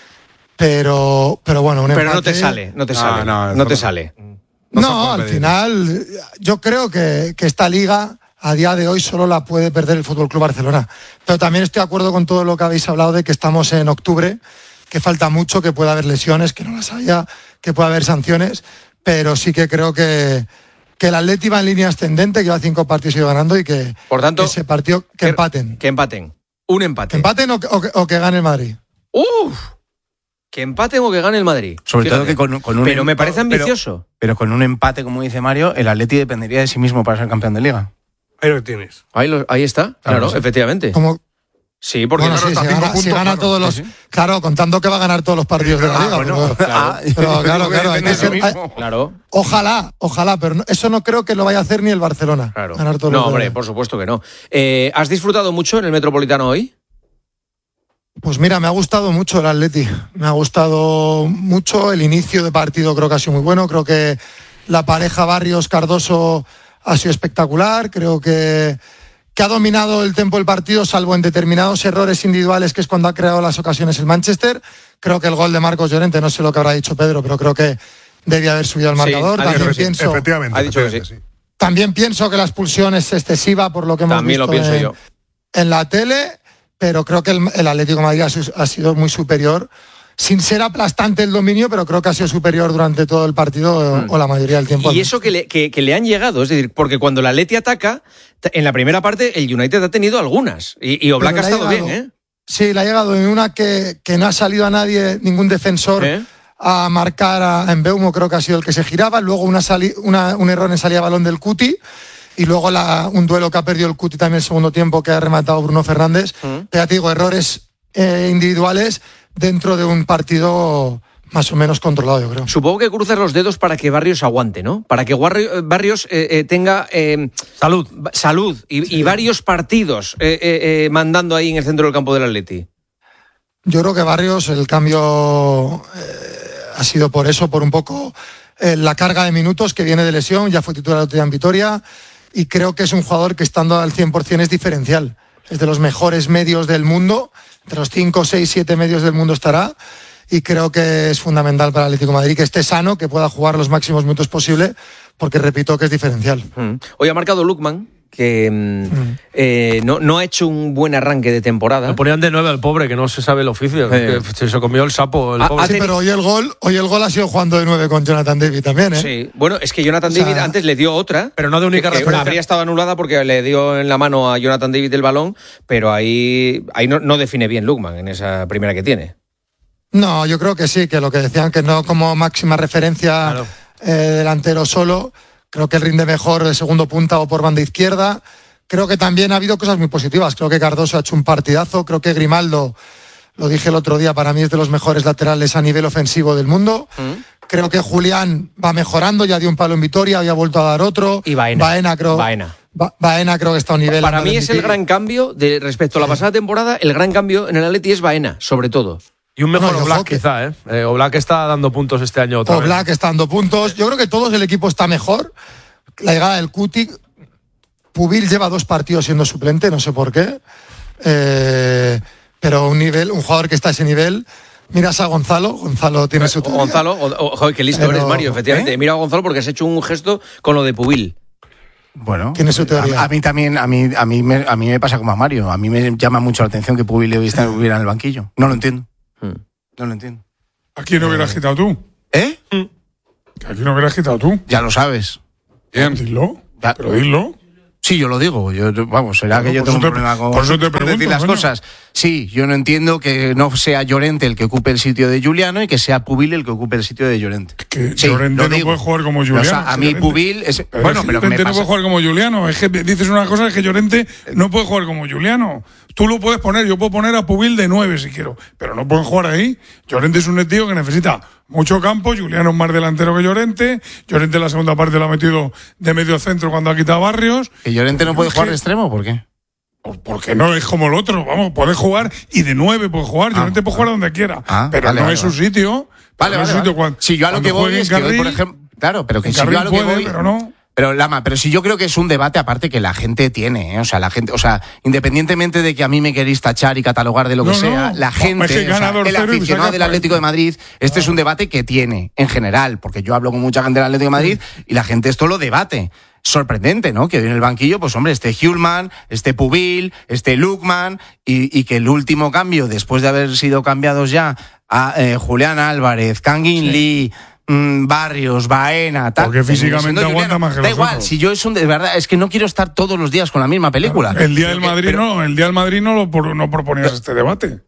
Pero, pero bueno, un Pero empate... no te sale, no te No, sale, no, no, eso te no. sale. No se No, puede al pedir. final, yo creo que, que esta liga a día de hoy solo la puede perder el Fútbol Club Barcelona. Pero también estoy de acuerdo con todo lo que habéis hablado de que estamos en octubre, que falta mucho, que puede haber lesiones, que no las haya, que puede haber sanciones, pero sí que creo que, que el Atleti va en línea ascendente, que lleva cinco partidos y ganando y que Por tanto, ese partido que que- empaten. Que empaten. Un empate. Que empaten o que, o que- o que gane el Madrid. ¡Uf! Que empaten o que gane el Madrid. Sobre Fíjate. todo que con, con un Pero me empa- parece pero- ambicioso. Pero, con un empate, como dice Mario, el Atleti dependería de sí mismo para ser campeón de Liga. Ahí lo tienes. Ahí, lo- ahí está, claro, sí. efectivamente. Como, Sí, porque bueno, no- sí, está si a cinco gana, si puntos, gana claro. todos los... Sí, sí. Claro, contando que va a ganar todos los partidos de la Ah, liga. bueno, pero, Ah, pero claro, claro, hay que depende de sí ser- mismo. Claro, Ojalá, ojalá, pero no- eso no creo que lo vaya a hacer ni el Barcelona. claro. Ganar todos No, los de- hombre, por supuesto que no. Eh, ¿Has disfrutado mucho en el Metropolitano hoy? Pues mira, me ha gustado mucho el Atleti. Me ha gustado mucho el inicio de partido, creo que ha sido muy bueno. Creo que la pareja Barrios-Cardoso ha sido espectacular. Creo que, que ha dominado el tiempo del partido, salvo en determinados errores individuales, que es cuando ha creado las ocasiones el Manchester. Creo que el gol de Marcos Llorente, no sé lo que habrá dicho Pedro, pero creo que debía haber subido al Sí, marcador. ha dicho También que sí. pienso, Efectivamente. Ha dicho que efectivamente, sí. también pienso que la expulsión es excesiva por lo que hemos También lo visto pienso en, yo. en la tele, pero creo que el, el Atlético de Madrid ha, su- ha sido muy superior, sin ser aplastante el dominio, pero creo que ha sido superior durante todo el partido o- o la mayoría del tiempo. Y eso que le, que, que le han llegado, es decir, porque cuando el Atleti ataca, t- en la primera parte el United ha tenido algunas. Y, y Oblak Pero ha le ha estado llegado- bien, ¿eh? Sí, le ha llegado en una que, que no ha salido a nadie, ningún defensor, ¿Eh? a marcar a Mbeumo, creo que ha sido el que se giraba. Luego una sali- una- un error en salida de balón del Cuti. Y luego la- un duelo que ha perdido el Cuti también el segundo tiempo, que ha rematado Bruno Fernández. Mm. Pero ya te digo, errores eh, individuales dentro de un partido más o menos controlado, yo creo. Supongo que cruzas los dedos para que Barrios aguante, ¿no? Para que Guarri- Barrios eh, eh, tenga eh, Salud. ba- salud y, y varios partidos eh, eh, eh, mandando ahí en el centro del campo del Atleti. Yo creo que Barrios, el cambio eh, ha sido por eso, por un poco eh, la carga de minutos que viene de lesión. Ya fue titular el otro día en Vitoria y creo que es un jugador que estando al cien por ciento es diferencial. Es de los mejores medios del mundo, entre los cinco, seis, siete medios del mundo estará. Y creo que es fundamental para el Atlético de Madrid que esté sano, que pueda jugar los máximos minutos posible, porque repito que es diferencial. Mm. Hoy ha marcado Lukman, que mm, eh, no, no ha hecho un buen arranque de temporada. Lo ponían de nueve al pobre, que no se sabe el oficio. Eh. Que se comió el sapo, el Ha- pobre. ha Sí, teni- pero hoy el gol, hoy el gol ha sido jugando de nueve con Jonathan David también, ¿eh? Sí, bueno, es que Jonathan O sea, David antes le dio otra. Pero no de única que- que referencia. habría estado anulada porque le dio en la mano a Jonathan David el balón, pero ahí, ahí no, no define bien Lukman en esa primera que tiene. No, yo creo que sí, que lo que decían que no como máxima referencia Claro. eh, delantero solo, creo que él rinde mejor de segundo punta o por banda izquierda. Creo que también ha habido cosas muy positivas. Creo que Cardoso ha hecho un partidazo, creo que Grimaldo, lo dije el otro día, para mí es de los mejores laterales a nivel ofensivo del mundo. Creo que Julián va mejorando, ya dio un palo en Vitoria, hoy ha vuelto a dar otro. Y Baena. Baena creo, Baena. Ba- Baena creo que está a un nivel. Para anda mí de es el M V P. gran cambio de respecto a la pasada temporada, el gran cambio en el Atleti es Baena, sobre todo. Y un mejor No, y Oblak, ojo que- quizá, ¿eh? eh Oblak está dando puntos este año otra Oblak vez. está dando puntos. Yo creo que todo el equipo está mejor. La llegada del Cuti. Pubil lleva dos partidos siendo suplente, no sé por qué. Eh, pero un nivel, un jugador que está a ese nivel. Miras a Gonzalo, Gonzalo tiene su teoría. Gonzalo, o, o, joder, qué listo pero, eres, Mario, efectivamente. ¿Eh? Mira a Gonzalo porque has hecho un gesto con lo de Pubil. Bueno, tiene su teoría. A, a mí también, a mí, a mí me, a mí me pasa como a Mario. A mí me llama mucho la atención que Pubil estuviera en el banquillo. No lo entiendo. Hmm. No lo entiendo. ¿A quién no hubieras quitado tú? ¿Eh? ¿A quién no hubieras quitado tú? Ya lo sabes. Bien. Dilo. Ya. Pero dilo. Sí, yo lo digo. Yo, vamos, será bueno, que yo tengo te, un problema con por eso te pregunto, decir las bueno. cosas. Sí, yo no entiendo que no sea Llorente el que ocupe el sitio de Giuliano y que sea Pubil el que ocupe el sitio de Llorente. Que sí, Llorente no puede jugar como Giuliano. O sea, a mí Llorente. Pubil es... Pero bueno, es que pero Llorente me no pasa... puede jugar como Giuliano. Es que dices una cosa, es que Llorente no puede jugar como Giuliano. Tú lo puedes poner, yo puedo poner a Pubil de nueve si quiero, pero no pueden jugar ahí. Llorente es un tío que necesita mucho campo, Giuliano es más delantero que Llorente, Llorente en la segunda parte lo ha metido de medio centro cuando ha quitado Barrios. ¿Que Llorente no puede jugar de extremo? ¿Por qué? Porque no es como el otro, vamos, puede jugar y de nueve puede jugar, ah, Llorente puede jugar donde quiera, ah, pero vale, no vale, es vale. su sitio. Vale, vale, es vale. Sitio cuando, si yo a lo que voy es que carril, hoy, por ejemplo, claro, pero que si yo a lo puede, que voy, pero no. Pero Lama, pero si yo creo que es un debate aparte que la gente tiene, ¿eh? O sea, la gente, o sea, independientemente de que a mí me queréis tachar y catalogar de lo que no, sea, no. la gente, es que o sea, el aficionado del Atlético de Madrid, este ah. es un debate que tiene en general, porque yo hablo con mucha gente del Atlético de Madrid y la gente esto lo debate. Sorprendente, ¿no? Que hoy en el banquillo, pues hombre, esté Hjulman, esté Pubil, esté Lukman y, y que el último cambio, después de haber sido cambiados ya a eh, Julián Álvarez, Kangin sí. Lee, mmm, Barrios, Baena, tal. Porque físicamente aguanta más que Da los igual, otros. si yo es un de verdad, es que no quiero estar todos los días con la misma película. El día del pero, Madrid pero, no, el día del Madrid no lo por, no proponías este debate.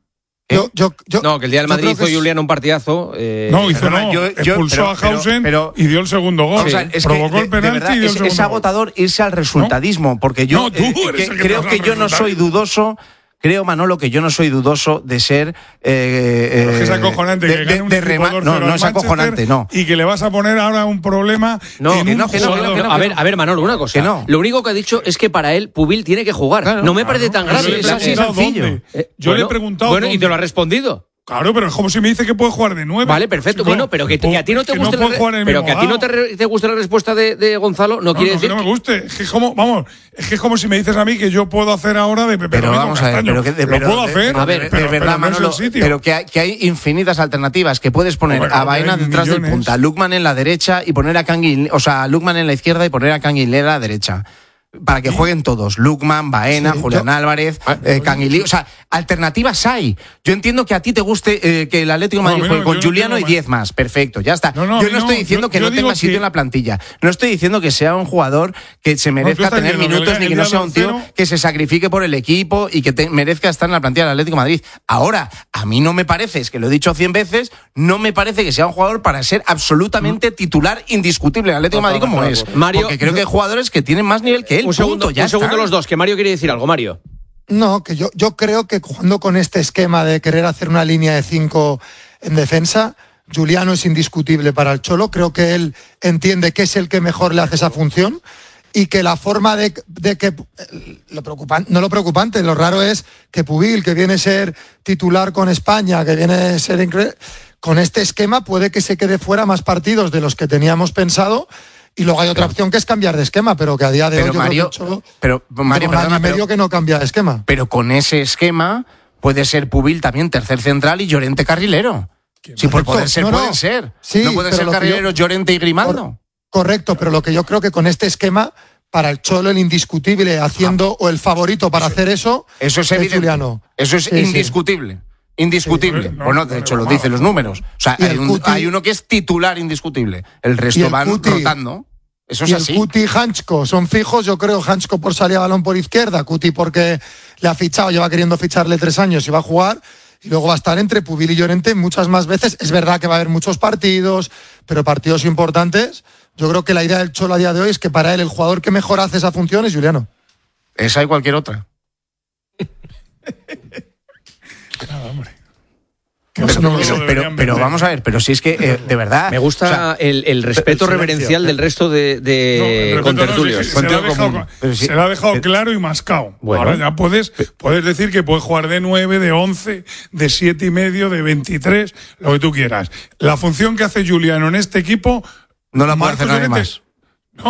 Yo, yo, yo, no, que el día del Madrid hizo Julián un partidazo. Eh, no, hizo no. Yo, yo, expulsó pero, a Hausen pero, pero, y dio el segundo gol. O sea, es provocó que, el penalti verdad, y dio es, el segundo es agotador irse al resultadismo, ¿no? porque yo no, tú eh, eres que, el que creo que yo no soy dudoso. Creo, Manolo, que yo no soy dudoso de ser. Eh, Pero es que es acojonante de, que gane un de, de no, no, no es acojonante, no. Y que le vas a poner ahora un problema. No, en que un no, que no, que no, A ver, a ver, Manolo, una cosa. Que no. Lo único que ha dicho es que para él Pubil tiene que jugar. Claro, no me claro, parece tan grave. Es así sencillo. Eh, yo bueno, le he preguntado. Bueno, dónde. y te lo ha respondido. Claro, pero es como si me dice que puede jugar de nueve. Vale, perfecto. Chico, bueno, pero que, que a ti no te guste no la, pero que a ti no te, re, te guste la respuesta de, de Gonzalo, no, no quiere no, decir que no me guste. Es que es como, vamos, es que es como si me dices a mí que yo puedo hacer ahora de Pepe Pero Domingo vamos a ver, Castaño. pero que de, lo pero, puedo de, hacer, a ver, pero, de verdad, pero, Manolo, no es el sitio. pero que hay, que hay infinitas alternativas, que puedes poner bueno, a Baena detrás millones. del punta, a Lukman en la derecha y poner a Kangin, o sea, a Lukman en la izquierda y poner a Kangin a la derecha. Para que jueguen todos, Lukman, Baena, sí, Julián yo, Álvarez, eh, Kangin, o sea, alternativas hay. Yo entiendo que a ti te guste eh, que el Atlético de Madrid no, juegue no, con Giuliano no y diez más, perfecto, ya está. No, no, yo no estoy diciendo yo, que yo no tenga sitio que... en la plantilla, no estoy diciendo que sea un jugador que se merezca tener minutos ni que no sea un tío que se sacrifique por el equipo y que te, merezca estar en la plantilla del Atlético de Madrid. Ahora, a mí no me parece, es que lo he dicho cien veces, no me parece que sea un jugador para ser absolutamente titular indiscutible en el Atlético de Madrid como es. Mario, porque creo que hay jugadores que tienen más nivel que él. Un segundo, ya un segundo los dos, que Mario quiere decir algo, Mario. No, que yo, yo creo que jugando con este esquema de querer hacer una línea de cinco en defensa, Giuliano es indiscutible para el Cholo. Creo que él entiende que es el que mejor le hace esa función y que la forma de, de que... Lo preocupante, no lo preocupante, lo raro es que Pubil, que viene a ser titular con España, que viene a ser increíble, con este esquema puede que se quede fuera más partidos de los que teníamos pensado. Y luego hay otra pero, opción que es cambiar de esquema, pero que a día de pero hoy Mario, yo creo que Cholo, pero Mario, un año perdona, y medio pero, que no cambia de esquema. Pero con ese esquema puede ser Pubil también tercer central y Llorente carrilero. Si por poder ser, no, no. pueden ser. Sí, no pueden ser carrileros yo, Llorente y Grimaldo. Cor, correcto, pero lo que yo creo que con este esquema, para el Cholo el indiscutible haciendo, ah, o el favorito para eso, hacer eso, eso es, es evidente. Giuliano. Eso es sí, indiscutible. Sí. Indiscutible. Sí, no, bueno, de hecho lo dicen los números. O sea, hay, un, Cuti, hay uno que es titular indiscutible. El resto el van Cuti, rotando. Eso es y así. El Cuti y Hanchko son fijos, yo creo. Hanchko por salir a balón por izquierda, Cuti porque le ha fichado, lleva queriendo ficharle tres años y va a jugar. Y luego va a estar entre Pubil y Llorente muchas más veces. Es verdad que va a haber muchos partidos, pero partidos importantes. Yo creo que la idea del Cholo a día de hoy es que para él el jugador que mejor hace esa función es Giuliano. Esa y cualquier otra. Nada, hombre. Pero, pero, pero, pero, pero vamos a ver, pero si es que, eh, de verdad... Me gusta o sea, el, el respeto el reverencial del resto de, de no, contertulios. No, sí, sí, se, se, dejado, sí, se lo ha dejado pero, claro y mascado. Bueno, ahora ya puedes, puedes decir que puedes jugar de nueve, de once, de siete y medio, de veintitrés, lo que tú quieras. La función que hace Giuliano en este equipo... No la puede hacer nadie más. No...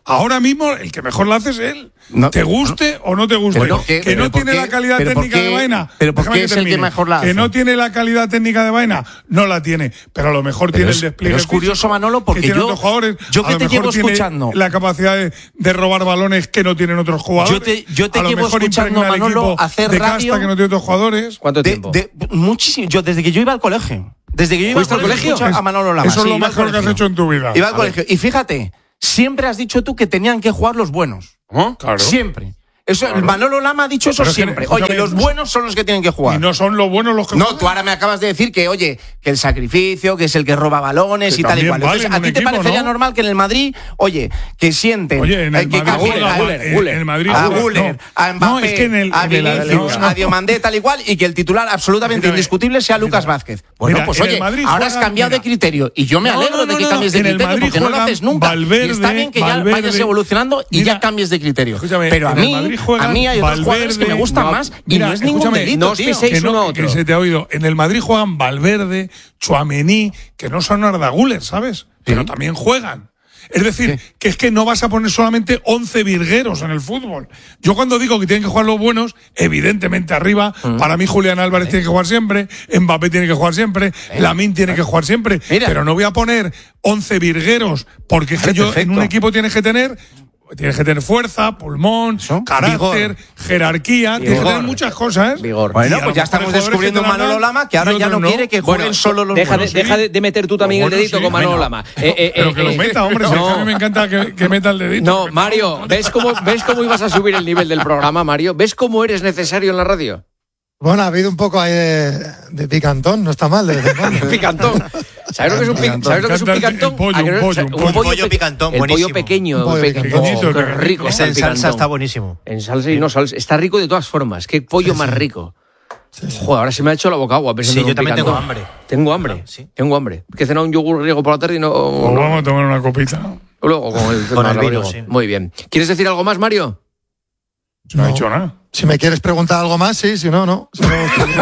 Ahora mismo el que mejor la hace es él. No, te guste no. o no te guste. Bueno, que pero no tiene qué, la calidad técnica qué, de Baena. Pero ¿por qué que es el que mejor la hace? Que no tiene la calidad técnica de Baena, no la tiene. Pero a lo mejor pero tiene es, el despliegue. Pero es curioso, físico, Manolo, porque que tiene yo, otros jugadores. yo que a lo te mejor llevo tiene escuchando. La capacidad de, de robar balones que no tienen otros jugadores. Yo te, yo te a lo llevo mejor escuchando, Manolo, hacer de radio. Casta que no tiene otros jugadores. ¿Cuánto de, tiempo? De, muchísimo. Yo, desde que yo iba al colegio. Desde que yo iba al colegio, colegio? a Manolo Lama. Eso es sí, lo mejor que has hecho en tu vida. Iba al colegio. Y fíjate, siempre has dicho tú que tenían que jugar los buenos. ¿Oh? Claro. Siempre. Eso, Claro. Manolo Lama ha dicho eso siempre. Que, oye, los buenos son los que tienen que jugar. Y no son los buenos los que No, juegan. tú ahora me acabas de decir que, oye, que el sacrificio, que es el que roba balones que y tal y cual. vale Entonces, ¿a ti te equipo, parecería ¿no? normal que en el Madrid, oye, que sienten, Oye, en el eh, que Madrid cambien juega, a, Guller, en el Madrid a juega, Guller, no. a Mbappé, No, es que en el- a en el Vinicius, Atlético, a Diomandé, tal y cual, y que el titular absolutamente Mira, indiscutible sea mira, Lucas Vázquez? Bueno, mira, pues en el oye, Madrid ahora has juegan, cambiado mira. de criterio y yo me No, alegro no, de que no, cambies de en el criterio Madrid porque no lo juegan haces nunca. Valverde, y está bien que ya Valverde. vayas evolucionando y Mira, ya cambies de criterio. escúchame, Pero a en el mí, Madrid juegan a mí hay otros jugadores que me Valverde, gustan no, más y mira, no es ningún escúchame, delito, no os tío. piséis que, no, uno a otro. que se te ha oído. En el Madrid juegan Valverde, Tchouaméni, que no son Arda Güler, ¿sabes? Pero también juegan. Es decir, Sí. que es que no vas a poner solamente once virgueros en el fútbol. Yo cuando digo que tienen que jugar los buenos, evidentemente arriba, Mm. para mí Julián Álvarez Sí. tiene que jugar siempre, Mbappé tiene que jugar siempre, Venga. Lamine tiene que jugar siempre. Mira. Pero no voy a poner once virgueros, porque es que Vale, yo en perfecto. un equipo tienes que tener... Tienes que tener fuerza, pulmón, Eso. carácter, Vigor. jerarquía, tienes que Vigor. tener muchas cosas. Vigor. Y Bueno, a lo pues ya mejor estamos hay jugadores descubriendo que un te la Manolo dan Lama que ahora y ya otros no quiere que jueguen Bueno, solo los deja, de, buenos. deja de, de meter tú también Los el buenos dedito sí, con Manolo venga. Lama. Eh, eh, Pero eh, que lo eh, meta, hombre, si es que a mí me encanta que, que meta el dedito. No, Mario, ¿ves cómo, ¿ves cómo ibas a subir el nivel del programa, Mario? ¿Ves cómo eres necesario en la radio? Bueno, ha habido un poco ahí de, de picantón, no está mal de vez en cuando. Picantón. ¿Sabes lo que es un, pic- ¿sabes lo que es un Me encanta picantón? el pollo, ¿A que no? un pollo, O sea, un pollo. Pollo pe- picantón, el pollo buenísimo. pequeño. Un pollo pe- pequeñito. oh, Pequeñito, qué qué rico rico. está Ese el en salsa picantón. está buenísimo. En salsa y no salsa. Está rico de todas formas. Qué pollo más rico. Joder, ahora se me ha hecho la boca agua pensando Sí, en yo un también tengo picantón. hambre. Tengo hambre. Sí. Tengo hambre. Que he cenado un yogur griego por la tarde y no... Pues no- vamos a tomar una copita. Luego con el, Con el no, vino, digo. sí. Muy bien. ¿Quieres decir algo más, Mario? No, No. he hecho nada. Si me quieres preguntar algo más, sí, si no, no. Si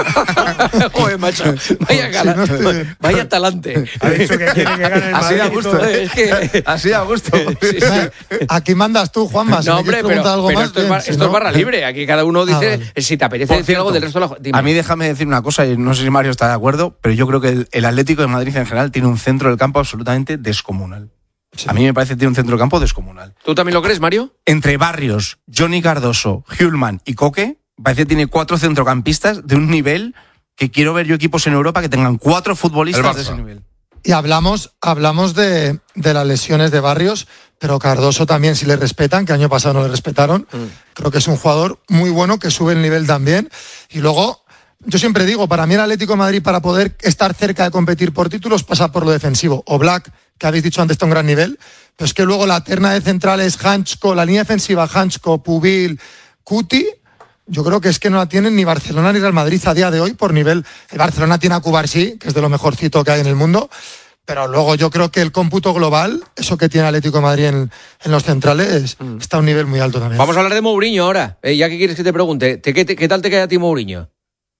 no, Joder, macho. Vaya Si no estoy- gala, vaya talante. Ha dicho que quiere que gane el Así Madrid da y gusto, todo. ¿eh? Es que... Así a gusto. Sí, sí. Aquí mandas tú, Juanma. Si No, me hombre, quieres pero, preguntar algo pero más, esto, es, bien, bar- si esto es no- barra libre. Aquí cada uno dice vale. si te apetece Por decir algo cierto, del resto de la... Dime. A mí déjame decir una cosa, y no sé si Mario está de acuerdo, pero yo creo que el, el Atlético de Madrid en general tiene un centro del campo absolutamente descomunal. A mí me parece que tiene un centro del campo descomunal. ¿Tú también lo crees, Mario? Entre Barrios, Johnny Cardoso, Hjulman y Coque, parece que tiene cuatro centrocampistas de un nivel que quiero ver yo equipos en Europa que tengan cuatro futbolistas de ese nivel. Y hablamos, hablamos de, de las lesiones de Barrios, pero Cardoso también, si le respetan, que año pasado no le respetaron, mm. creo que es un jugador muy bueno que sube el nivel también. Y luego, yo siempre digo, para mí el Atlético de Madrid, para poder estar cerca de competir por títulos, pasa por lo defensivo. O Black, que habéis dicho antes, está a un gran nivel, pero es que luego la terna de centrales, Hanchko, la línea defensiva, Hanchko, Pubil, Cuti, yo creo que es que no la tienen ni Barcelona ni Real Madrid a día de hoy por nivel. El Barcelona tiene a Cubarsí, que es de lo mejorcito que hay en el mundo, pero luego yo creo que el cómputo global, eso que tiene Atlético de Madrid en, en los centrales, mm. está a un nivel muy alto también. Vamos a hablar de Mourinho ahora. Eh, ya que quieres que te pregunte, ¿qué, qué, qué tal te queda a ti Mourinho?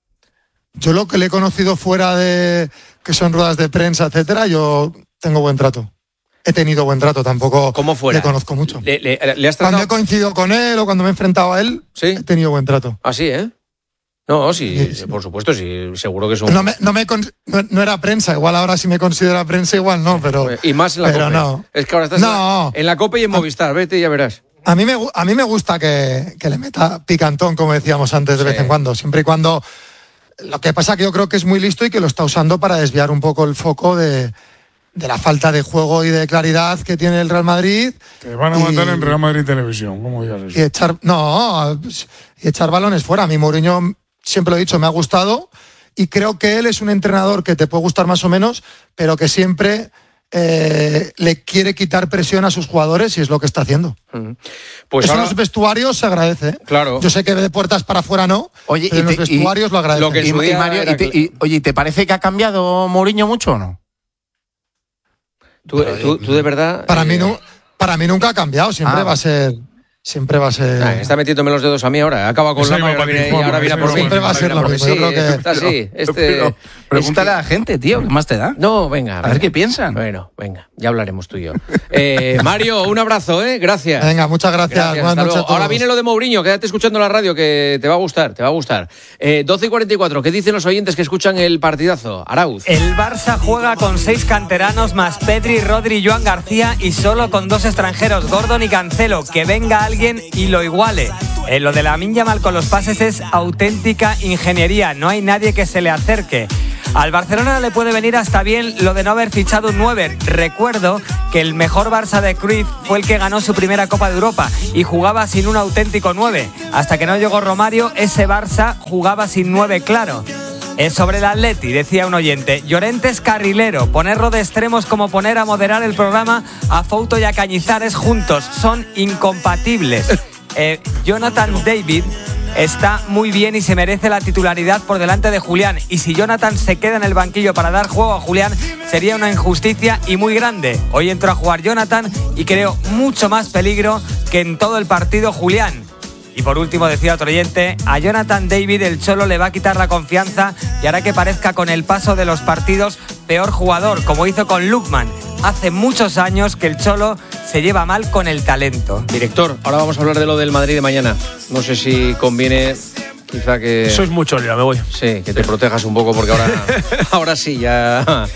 Yo lo que le he conocido fuera de que son ruedas de prensa, etcétera, yo tengo buen trato. He tenido buen trato, tampoco ¿Cómo fuera? le conozco mucho. ¿Le, le, le has tratado? Cuando he coincidido con él o cuando me he enfrentado a él, ¿Sí? he tenido buen trato. ¿Ah, sí, eh? No, sí, Sí, sí. por supuesto, sí, seguro que es un... No, me, no, me con- no, no era prensa, igual ahora si me considera prensa, igual no, pero... Y más en la pero COPE. no. Es que ahora estás No. en, la, en la COPE y en Movistar, vete y ya verás. A mí me, gu- a mí me gusta que, que le meta picantón, como decíamos antes, de Sí. vez en cuando, siempre y cuando... Lo que pasa que yo creo que es muy listo y que lo está usando para desviar un poco el foco de, de la falta de juego y de claridad que tiene el Real Madrid. Te van a y- mandar en Real Madrid Televisión, ¿cómo digas Y eso? echar, no, y echar balones fuera. A mí Mourinho, siempre lo he dicho, me ha gustado y creo que él es un entrenador que te puede gustar más o menos, pero que siempre eh, le quiere quitar presión a sus jugadores y es lo que está haciendo. Pues Eso ahora, en los vestuarios se agradece. ¿eh? Claro. Yo sé que de puertas para afuera no, Oye, pero y en los te- vestuarios y- lo agradece. lo que en Y, su y día Mario, era y te, cl- y- oye, ¿te parece que ha cambiado Mourinho mucho o no? tú, tú, tú de verdad... Para, eh, mí no, para mí nunca ha cambiado, siempre Ah. va a ser... siempre va a ser... Ah, está metiéndome los dedos a mí ahora. Acaba con la mano y ahora viene por mí. Siempre va a ser lo mismo. Sí, Yo creo que... está así. Este, pero, pregúntale es que... a la gente, tío, ¿qué más te da? No, venga. A venga. ver qué piensan. Bueno, venga, ya hablaremos tú y yo. Eh, Mario, un abrazo, ¿eh? Gracias. Venga, muchas gracias. gracias Buenas noches a todos. Ahora viene lo de Mourinho, quédate escuchando la radio que te va a gustar, te va a gustar. Eh, doce y cuarenta y cuatro, ¿qué dicen los oyentes que escuchan el partidazo? Arauz. El Barça juega con seis canteranos más Pedri, Rodri y Joan García y solo con dos extranjeros, Gordon y Cancelo. Que venga alguien y lo iguale. Eh, lo de Lamine Yamal con los pases es auténtica ingeniería. No hay nadie que se le acerque. Al Barcelona le puede venir hasta bien lo de no haber fichado un nueve. Recuerdo que el mejor Barça de Cruyff fue el que ganó su primera Copa de Europa y jugaba sin un auténtico nueve. Hasta que no llegó Romario, ese Barça jugaba sin nueve claro. Eh, sobre el Atleti, decía un oyente, Llorente es carrilero, ponerlo de extremos como poner a moderar el programa a Fouto y a Cañizares juntos, son incompatibles. Eh, Jonathan David está muy bien y se merece la titularidad por delante de Julián. Y si Jonathan se queda en el banquillo para dar juego a Julián, sería una injusticia y muy grande. Hoy entró a jugar Jonathan y creo mucho más peligro que en todo el partido Julián. Y por último, decía otro oyente, a Jonathan David el Cholo le va a quitar la confianza y hará que parezca con el paso de los partidos peor jugador, como hizo con Lookman. Hace muchos años que el Cholo se lleva mal con el talento. Director, ahora vamos a hablar de lo del Madrid de mañana. No sé si conviene, quizá que... Sois mucho, ya me voy. Sí, que te protejas un poco porque ahora, ahora sí, ya...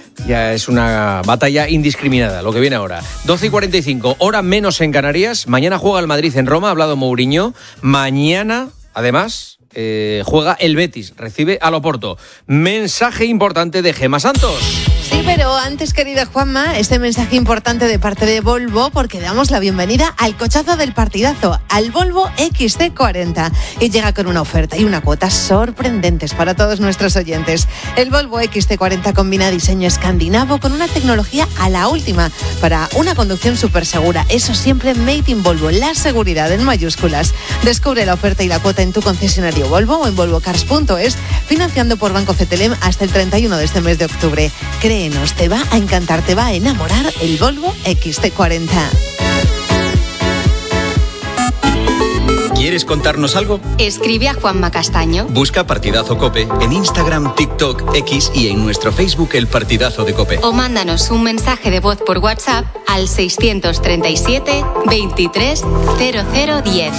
Ya es una batalla indiscriminada, lo que viene ahora. doce y cuarenta y cinco, hora menos en Canarias. Mañana juega el Madrid en Roma, ha hablado Mourinho. Mañana, además, eh, juega el Betis, recibe al Oporto. Mensaje importante de Gemma Santos. Sí, pero antes, querida Juanma, este mensaje importante de parte de Volvo, porque damos la bienvenida al cochazo del partidazo, al Volvo equis ce cuarenta. Y llega con una oferta y una cuota sorprendentes para todos nuestros oyentes. El Volvo equis ce cuarenta combina diseño escandinavo con una tecnología a la última para una conducción súper segura. Eso siempre made in Volvo, la seguridad en mayúsculas. Descubre la oferta y la cuota en tu concesionario Volvo o en volvo cars punto es, financiando por Banco Cetelem hasta el treinta y uno de este mes de octubre. Créenos, te va a encantar, te va a enamorar el Volvo equis ce cuarenta. ¿Quieres contarnos algo? Escribe a Juanma Castaño. Busca Partidazo COPE en Instagram, TikTok, X y en nuestro Facebook El Partidazo de COPE. O mándanos un mensaje de voz por WhatsApp al seiscientos treinta y siete, veintitrés, cero cero diez.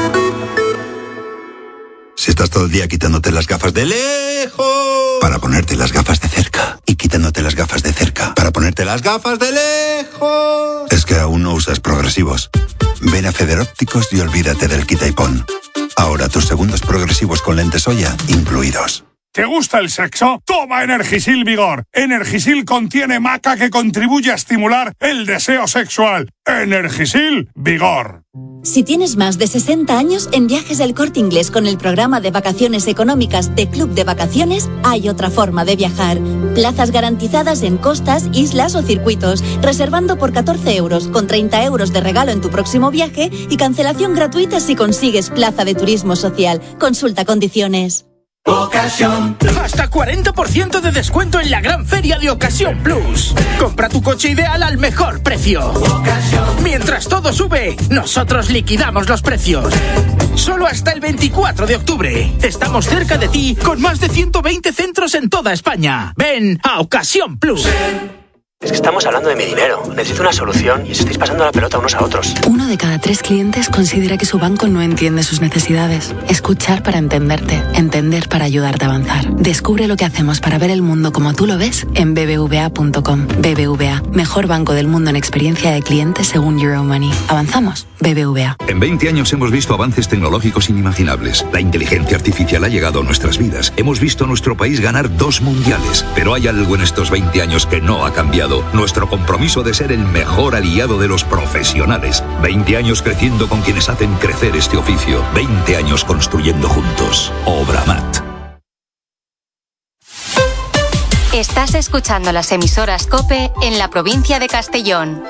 Si estás todo el día quitándote las gafas de lejos para ponerte las gafas de cerca y quitándote las gafas de cerca para ponerte las gafas de lejos, es que aún no usas progresivos. Ven a Federópticos y olvídate del quita y pon. Ahora tus segundos progresivos con lentes Oya incluidos. ¿Te gusta el sexo? Toma Energisil Vigor. Energisil contiene maca que contribuye a estimular el deseo sexual. Energisil Vigor. Si tienes más de sesenta años, en Viajes El Corte Inglés con el programa de vacaciones económicas de Club de Vacaciones hay otra forma de viajar. Plazas garantizadas en costas, islas o circuitos, reservando por catorce euros, con treinta euros de regalo en tu próximo viaje y cancelación gratuita si consigues plaza de turismo social. Consulta condiciones. Ocasión. Hasta cuarenta por ciento de descuento en la gran feria de Ocasión Plus. Compra tu coche ideal al mejor precio. Ocasión. Mientras todo sube, nosotros liquidamos los precios. Solo hasta el veinticuatro de octubre. Estamos cerca de ti con más de ciento veinte centros en toda España. Ven a Ocasión Plus. Es que estamos hablando de mi dinero. Necesito una solución y os estáis pasando la pelota unos a otros. Uno de cada tres clientes considera que su banco no entiende sus necesidades. Escuchar para entenderte. Entender para ayudarte a avanzar. Descubre lo que hacemos para ver el mundo como tú lo ves en b b v a punto com. B B V A, mejor banco del mundo en experiencia de clientes según Euromoney. ¿Avanzamos? B B V A. En veinte años hemos visto avances tecnológicos inimaginables. La inteligencia artificial ha llegado a nuestras vidas. Hemos visto a nuestro país ganar dos mundiales. Pero hay algo en estos veinte años que no ha cambiado. Nuestro compromiso de ser el mejor aliado de los profesionales. veinte años creciendo con quienes hacen crecer este oficio. veinte años construyendo juntos. Obramat. Estás escuchando las emisoras COPE en la provincia de Castellón.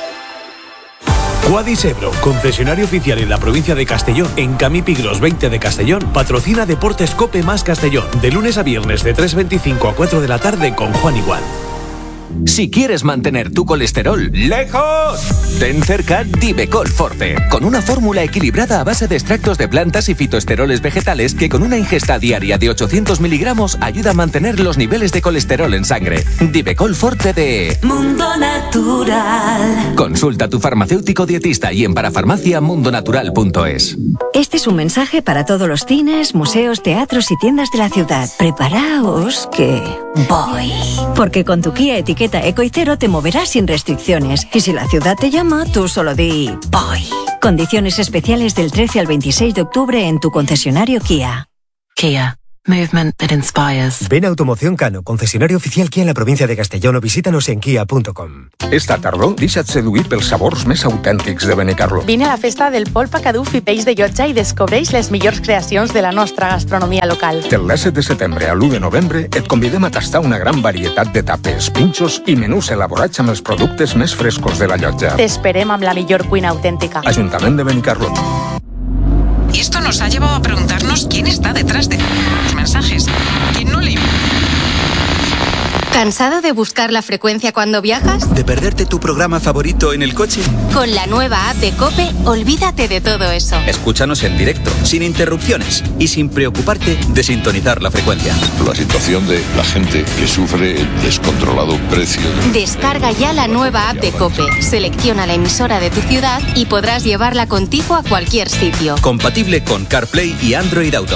Quadis Ebro, concesionario oficial en la provincia de Castellón, en Camipigros veinte de Castellón, patrocina Deportes COPE más Castellón, de lunes a viernes de tres veinticinco a cuatro de la tarde con Juan Igual. Si quieres mantener tu colesterol lejos, ten cerca Divecol Forte, con una fórmula equilibrada a base de extractos de plantas y fitoesteroles vegetales que con una ingesta diaria de ochocientos miligramos ayuda a mantener los niveles de colesterol en sangre. Divecol Forte de Mundo Natural. Consulta a tu farmacéutico dietista y en parafarmacia mundonatural punto es. Este es un mensaje para todos los cines, museos, teatros y tiendas de la ciudad. Preparaos que voy. Porque con tu Kia etiqueta Eco y Cero te moverás sin restricciones. Y si la ciudad te llama, tú solo di voy. Condiciones especiales del trece al veintiséis de octubre en tu concesionario Kia. Kia. Movement that inspires. Ven a Automoción Cano, concesionario oficial Kia en la provincia de Castellón, o visítanos en kia punto com. Esta tardor, deixa't seduir pels sabors més autèntics de Benicarló. Vine a la festa del polpa, caduf i peix de llotja i descobreix les millors creacions de la nostra gastronomia local. Del disset de setembre a l'u de novembre et convidem a tastar una gran varietat de tapes, pinxos i menús elaborats amb els productes més frescos de la llotja. T'esperem amb la millor cuina autèntica. Ajuntament de Benicarló. Y esto nos ha llevado a preguntarnos quién está detrás de los mensajes. ¿Quién no le... ¿Cansado de buscar la frecuencia cuando viajas? ¿De perderte tu programa favorito en el coche? Con la nueva app de COPE, olvídate de todo eso. Escúchanos en directo, sin interrupciones y sin preocuparte de sintonizar la frecuencia. La situación de la gente que sufre el descontrolado precio de... Descarga ya la nueva app de COPE, selecciona la emisora de tu ciudad y podrás llevarla contigo a cualquier sitio. Compatible con CarPlay y Android Auto.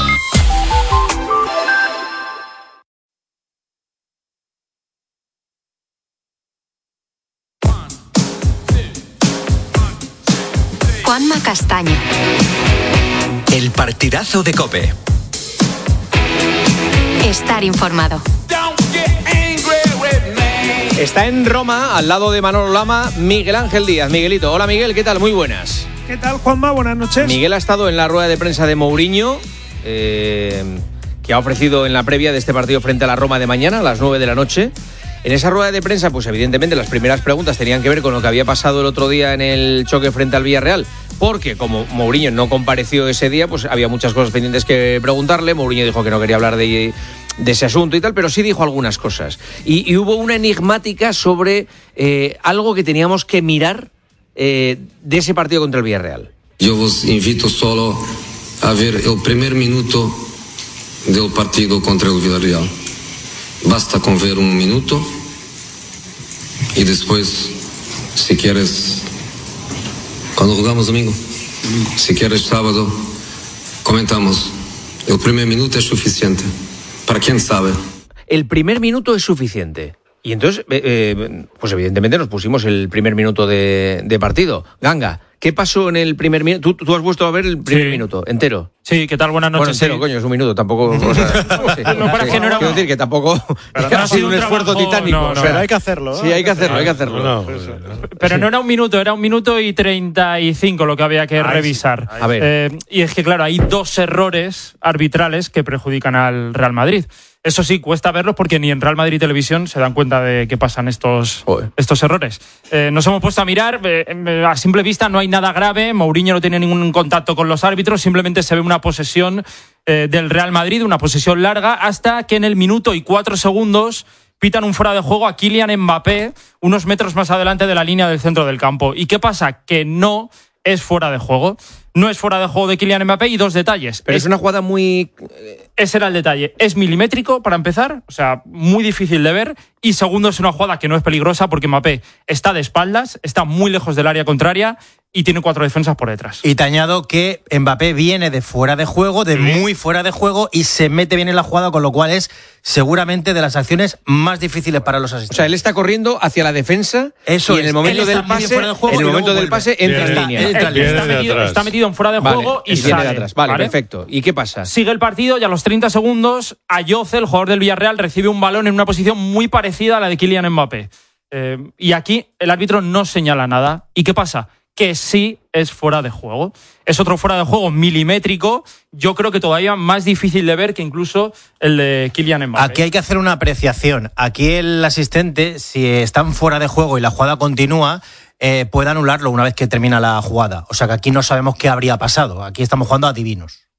Juanma Castaño. El partidazo de COPE. Estar informado. Está en Roma, al lado de Manolo Lama, Miguel Ángel Díaz. Miguelito, hola Miguel, ¿qué tal? Muy buenas. ¿Qué tal, Juanma? Buenas noches. Miguel ha estado en la rueda de prensa de Mourinho, eh, que ha ofrecido en la previa de este partido frente a la Roma de mañana, a las nueve de la noche. En esa rueda de prensa, pues evidentemente las primeras preguntas tenían que ver con lo que había pasado el otro día en el choque frente al Villarreal, porque como Mourinho no compareció ese día, pues había muchas cosas pendientes que preguntarle. Mourinho dijo que no quería hablar de, de ese asunto y tal, pero sí dijo algunas cosas. Y, y hubo una enigmática sobre eh, algo que teníamos que mirar eh, de ese partido contra el Villarreal. Yo os invito solo a ver el primer minuto del partido contra el Villarreal. Basta con ver un minuto y después, si quieres, cuando jugamos domingo, si quieres sábado, comentamos. El primer minuto es suficiente. ¿Para quién sabe? El primer minuto es suficiente. Y entonces, eh, eh, pues evidentemente nos pusimos el primer minuto de, de partido. Ganga, ¿qué pasó en el primer minuto? ¿Tú, tú has vuelto a ver el primer sí. minuto entero? Sí, ¿qué tal? Buenas noches. Bueno, entero, sí. coño, es un minuto, tampoco... O sea, sí, no, para sí, que no era... Quiero decir que tampoco pero no ha sido un, un esfuerzo trabajo, titánico. No, no, pero hay que hacerlo. Sí, hay que hacerlo, hay que hacerlo. No, no, pero no era un minuto, era un minuto y treinta y cinco lo que había que Ay, revisar. Sí. A ver. Eh, y es que, claro, hay dos errores arbitrales que perjudican al Real Madrid. Eso sí, cuesta verlos porque ni en Real Madrid Televisión se dan cuenta de que pasan estos, estos errores. Eh, nos hemos puesto a mirar, eh, a simple vista no hay nada grave, Mourinho no tiene ningún contacto con los árbitros, simplemente se ve una posesión eh, del Real Madrid, una posesión larga, hasta que en el minuto y cuatro segundos pitan un fuera de juego a Kylian Mbappé, unos metros más adelante de la línea del centro del campo. ¿Y qué pasa? Que no es fuera de juego. No es fuera de juego de Kylian Mbappé y dos detalles. Pero es, es una jugada muy... Ese era el detalle. Es milimétrico, para empezar, o sea, muy difícil de ver. Y segundo, es una jugada que no es peligrosa porque Mbappé está de espaldas, está muy lejos del área contraria y tiene cuatro defensas por detrás. Y te añado que Mbappé viene de fuera de juego, de muy fuera de juego, y se mete bien en la jugada, con lo cual es seguramente de las acciones más difíciles para los asistentes. O sea, él está corriendo hacia la defensa. Eso y en el momento del pase, de juego, en el momento del pase entra en línea. Está, está, metido, está metido en fuera de juego vale, y sale. De atrás. Vale, ¿vale? Perfecto. ¿Y qué pasa? Sigue el partido y a los treinta segundos Ayoce, el jugador del Villarreal, recibe un balón en una posición muy parecida a la de Kylian Mbappé. Eh, y aquí el árbitro no señala nada. ¿Y qué pasa? Que sí es fuera de juego. Es otro fuera de juego milimétrico, yo creo que todavía más difícil de ver que incluso el de Kylian Mbappé. Aquí hay que hacer una apreciación. Aquí el asistente, si están fuera de juego y la jugada continúa, eh, puede anularlo una vez que termina la jugada. O sea que aquí no sabemos qué habría pasado. Aquí estamos jugando a adivinos.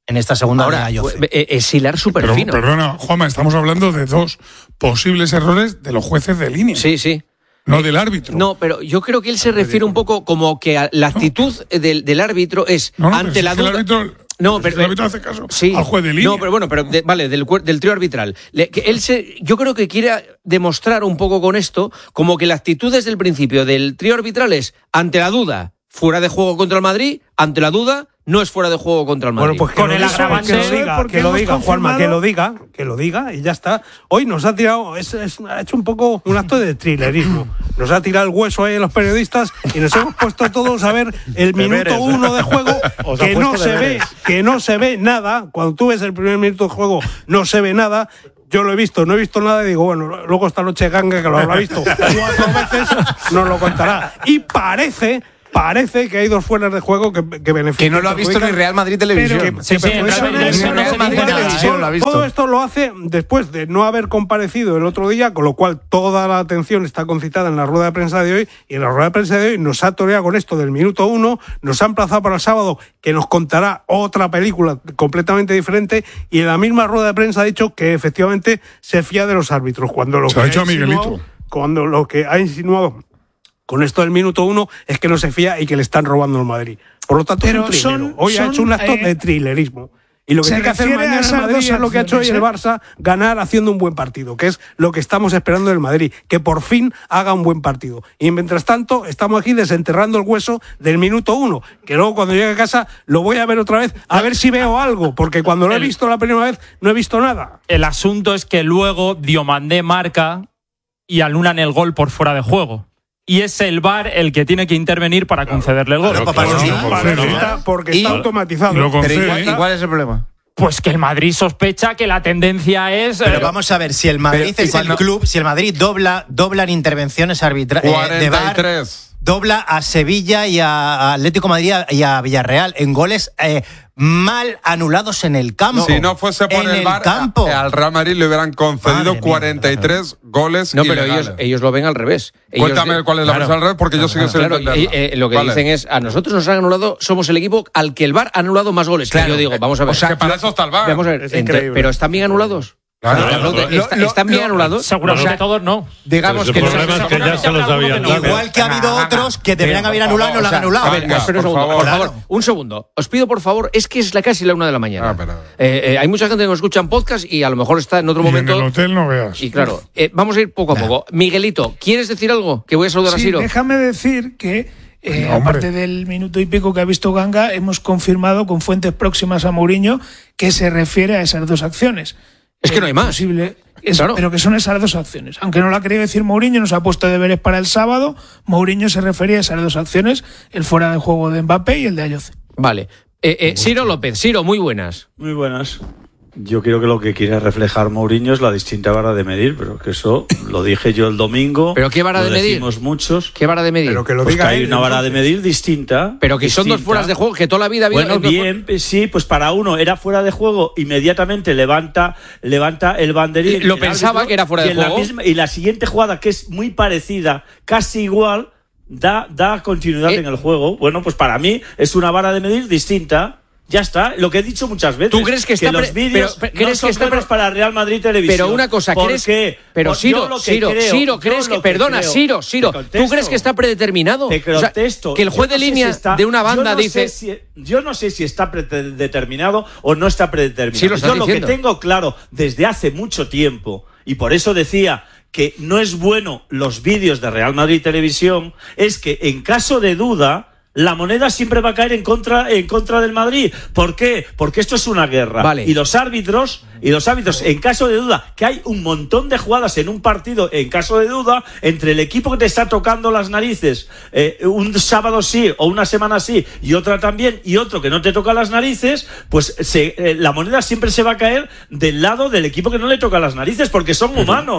en esta segunda Ahora, de es hilar súper Pero, fino. Perdona, Juanma, estamos hablando de dos posibles errores de los jueces de línea. Sí, sí. No del árbitro. No, pero yo creo que él se refiere un poco como que a la actitud no. del, del árbitro es no, no, ante la es duda. Que el árbitro, no, pero el árbitro hace caso sí, al juez de línea. No, pero bueno, pero de, vale, del, del trío arbitral. Le, que él se, yo creo que quiere demostrar un poco con esto como que la actitud desde el principio del trío arbitral es ante la duda, fuera de juego contra el Madrid, ante la duda, no es fuera de juego contra el Madrid. Bueno, pues que con lo el diga, agravante, que lo diga, que lo diga Juanma, que lo diga, que lo diga y ya está. Hoy nos ha tirado, es, es, ha hecho un poco un acto de thrillerismo. Nos ha tirado el hueso ahí a los periodistas y nos hemos puesto todos a ver el minuto uno de juego que no se ve, que no se ve nada. Cuando tú ves el primer minuto de juego no se ve nada. Yo lo he visto, no he visto nada y digo, bueno, luego esta noche Ganga, que lo habrá visto cuatro veces, nos lo contará. Y parece... Parece que hay dos fueras de juego que, que benefician. Que no lo ha visto ni Real Madrid Televisión. Que, sí, que sí, Real Madrid, Madrid Televisión lo ha visto. Todo esto lo hace después de no haber comparecido el otro día, con lo cual toda la atención está concitada en la rueda de prensa de hoy, y en la rueda de prensa de hoy nos ha toreado con esto del minuto uno, nos ha emplazado para el sábado, que nos contará otra película completamente diferente, y en la misma rueda de prensa ha dicho que efectivamente se fía de los árbitros. Cuando lo se que ha dicho ha a Miguelito. Cuando lo que ha insinuado con esto del minuto uno es que no se fía y que le están robando al Madrid. Por lo tanto, Pero es un trilero. son, Hoy son, ha hecho un acto eh, de trilerismo. Y lo que tiene que hacer mañana el Madrid es lo que ha hecho hoy el Barça, ganar haciendo un buen partido, que es lo que estamos esperando del Madrid, que por fin haga un buen partido. Y mientras tanto, estamos aquí desenterrando el hueso del minuto uno, que luego cuando llegue a casa lo voy a ver otra vez, a ver si veo algo, porque cuando lo he visto la primera vez no he visto nada. El asunto es que luego Diomandé marca y anulan el gol por fuera de juego. Y es el V A R el que tiene que intervenir para concederle el gol. Claro, para sí, para está, porque está automatizado. Pero igual, igual es el problema. Pues que el Madrid sospecha que la tendencia es... Pero eh, vamos a ver, si el Madrid pero, es el no, club, si el Madrid dobla, dobla en intervenciones arbitrales eh, de V A R, dobla a Sevilla y a Atlético de Madrid y a Villarreal en goles eh, mal anulados en el campo. Si no fuese por en el, el V A R, campo. al Real Madrid le hubieran concedido Madre cuarenta y tres mía, goles No, pero ilegales. ellos, ellos lo ven al revés. Ellos Cuéntame de, cuál es la claro, versión al revés, porque yo sí que sé claro, entenderla. eh, eh, lo que vale. dicen es, a nosotros nos han anulado, somos el equipo al que el V A R ha anulado más goles. Claro. Yo digo, vamos a ver. O sea, que para eso está el V A R. Vamos a ver, Es entre, increíble. pero ¿están bien anulados? Claro, Está- claro, claro. está- Lo- ¿Están bien lo- anulados? seguramente o sea, todos no. Digamos Pero que el no problema es que ya se los habían dado. Igual que ha habido otros que deberían haber anulado y no lo han anulado. A ver, Venga, espera un por segundo, favor. por favor, un segundo. Os pido, por favor, es que es la casi la una de la mañana. Ah, pero- Eh, eh, hay mucha gente que nos escucha en podcast y a lo mejor está en otro Y en momento. el hotel no veas. Y claro, eh, vamos a ir poco a poco. Miguelito, ¿quieres decir algo? Que voy a saludar a Sí, Siro. déjame decir que, eh, No, hombre. aparte del minuto y pico que ha visto Ganga, hemos confirmado con fuentes próximas a Mourinho que se refiere a esas dos acciones. Es que no hay más. Posible, es- Claro. Pero que son esas dos acciones. Aunque no lo ha querido decir Mourinho, nos ha puesto deberes para el sábado. Mourinho se refería a esas dos acciones, el fuera de juego de Mbappé y el de Ayoce. Vale. Eh, eh, Siro López, Siro, muy buenas. Muy buenas. Yo creo que lo que quiere reflejar Mourinho es la distinta vara de medir, pero que eso lo dije yo el domingo. ¿Pero qué vara lo de medir? decimos muchos. ¿Qué vara de medir? Pero que lo Pues diga que hay él, una vara de entonces. medir distinta. Pero que son dos distinta. fueras de juego, que toda la vida había. Bueno, bien, pues sí, pues para uno era fuera de juego, inmediatamente levanta, levanta el banderín. Lo el pensaba árbitro, que era fuera y de en la juego. misma- y la siguiente jugada, que es muy parecida, casi igual, da, da continuidad Eh. en el juego. Bueno, pues para mí es una vara de medir distinta. Ya está, lo que he dicho muchas veces. ¿Tú crees que está los pre- vídeos pero- pero no crees son que está buenos pre- para Real Madrid Televisión? Pero una cosa, ¿Por ¿crees? qué? Pero Pues Siro, yo lo que Siro, creo, Siro, yo ¿crees que, lo perdona, creo- Siro, Siro, Te ¿tú contesto. crees que está predeterminado? Te O sea, contesto. que el juez Yo de no sé línea si está- de una banda yo no dice. sé si- yo no sé si está predeterminado o no está predeterminado. Sí, lo estás yo lo diciendo. que tengo claro desde hace mucho tiempo, y por eso decía que no es bueno los vídeos de Real Madrid Televisión, es que en caso de duda la moneda siempre va a caer en contra, en contra del Madrid. ¿Por qué? Porque esto es una guerra. Vale. Y los árbitros, y los árbitros, en caso de duda, que hay un montón de jugadas en un partido, en caso de duda, entre el equipo que te está tocando las narices, eh, un sábado sí, o una semana sí, y otra también, y otro que no te toca las narices, pues se, eh, la moneda siempre se va a caer del lado del equipo que no le toca las narices, porque son humanos.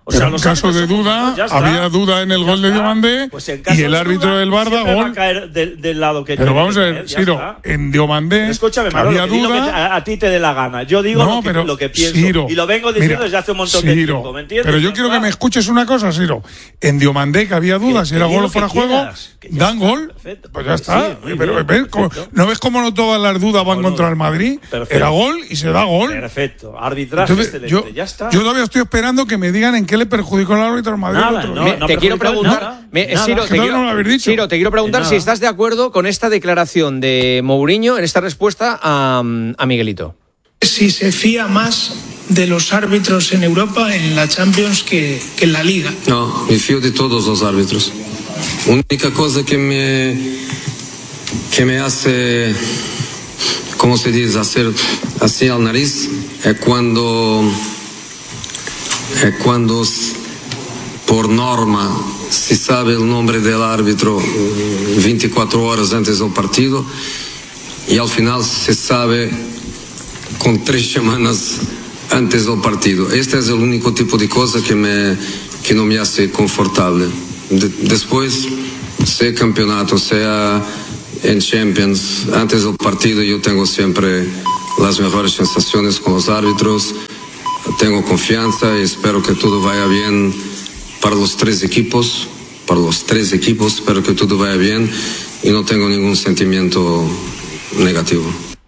O sea, en los caso de árbitros duda, ya está. había duda en el Ya gol de está. Diomandé Pues en caso y el de árbitro duda, del Barça siempre va gol. a caer del, del lado que Pero tiene vamos a que ver, caer, ya Ciro, está. en Diomandé Escúchame, que Manolo, había que digo que duda. a, a ti te dé la gana. Yo digo No, lo, que, pero, lo que pienso. Ciro, y lo vengo diciendo mira, desde hace un montón de Ciro, tiempo, ¿me entiendes? Pero yo Ya quiero está. que me escuches una cosa, Ciro. En Diomandé, que había dudas si que era di gol lo o fuera que juego, quieras, que ya dan está, gol. perfecto. Pues ya Sí, está. muy Pero bien, ¿ves cómo- perfecto. ¿no ves cómo no todas las dudas van contra el Madrid? Perfecto. Era gol y se da gol. Perfecto. Arbitraje Entonces, excelente. yo, ya está. yo todavía estoy esperando que me digan en qué le perjudicó el árbitro al Madrid. Nada, el otro no, día. no te quiero perjudicó preguntar, nada, me- nada. Ciro, Que te todavía quiero, no lo habéis dicho. Ciro, te quiero preguntar De si nada. estás de acuerdo con esta declaración de Mourinho en esta respuesta a, a Miguelito. Si se fía más de los árbitros en Europa en la Champions que, que en la Liga. No, me fío de todos los árbitros. Única cosa que me que me hace, ¿cómo se dice? Hacer así al nariz es cuando es cuando por norma se sabe el nombre del árbitro veinticuatro horas antes del partido y al final se sabe con tres semanas antes del partido. Este es el único tipo de cosa que me que no me hace confortable. De, después, sea campeonato, sea en Champions, antes del partido yo tengo siempre las mejores sensaciones con los árbitros, tengo confianza y espero que todo vaya bien para los tres equipos, para los tres equipos, espero que todo vaya bien y no tengo ningún sentimiento negativo.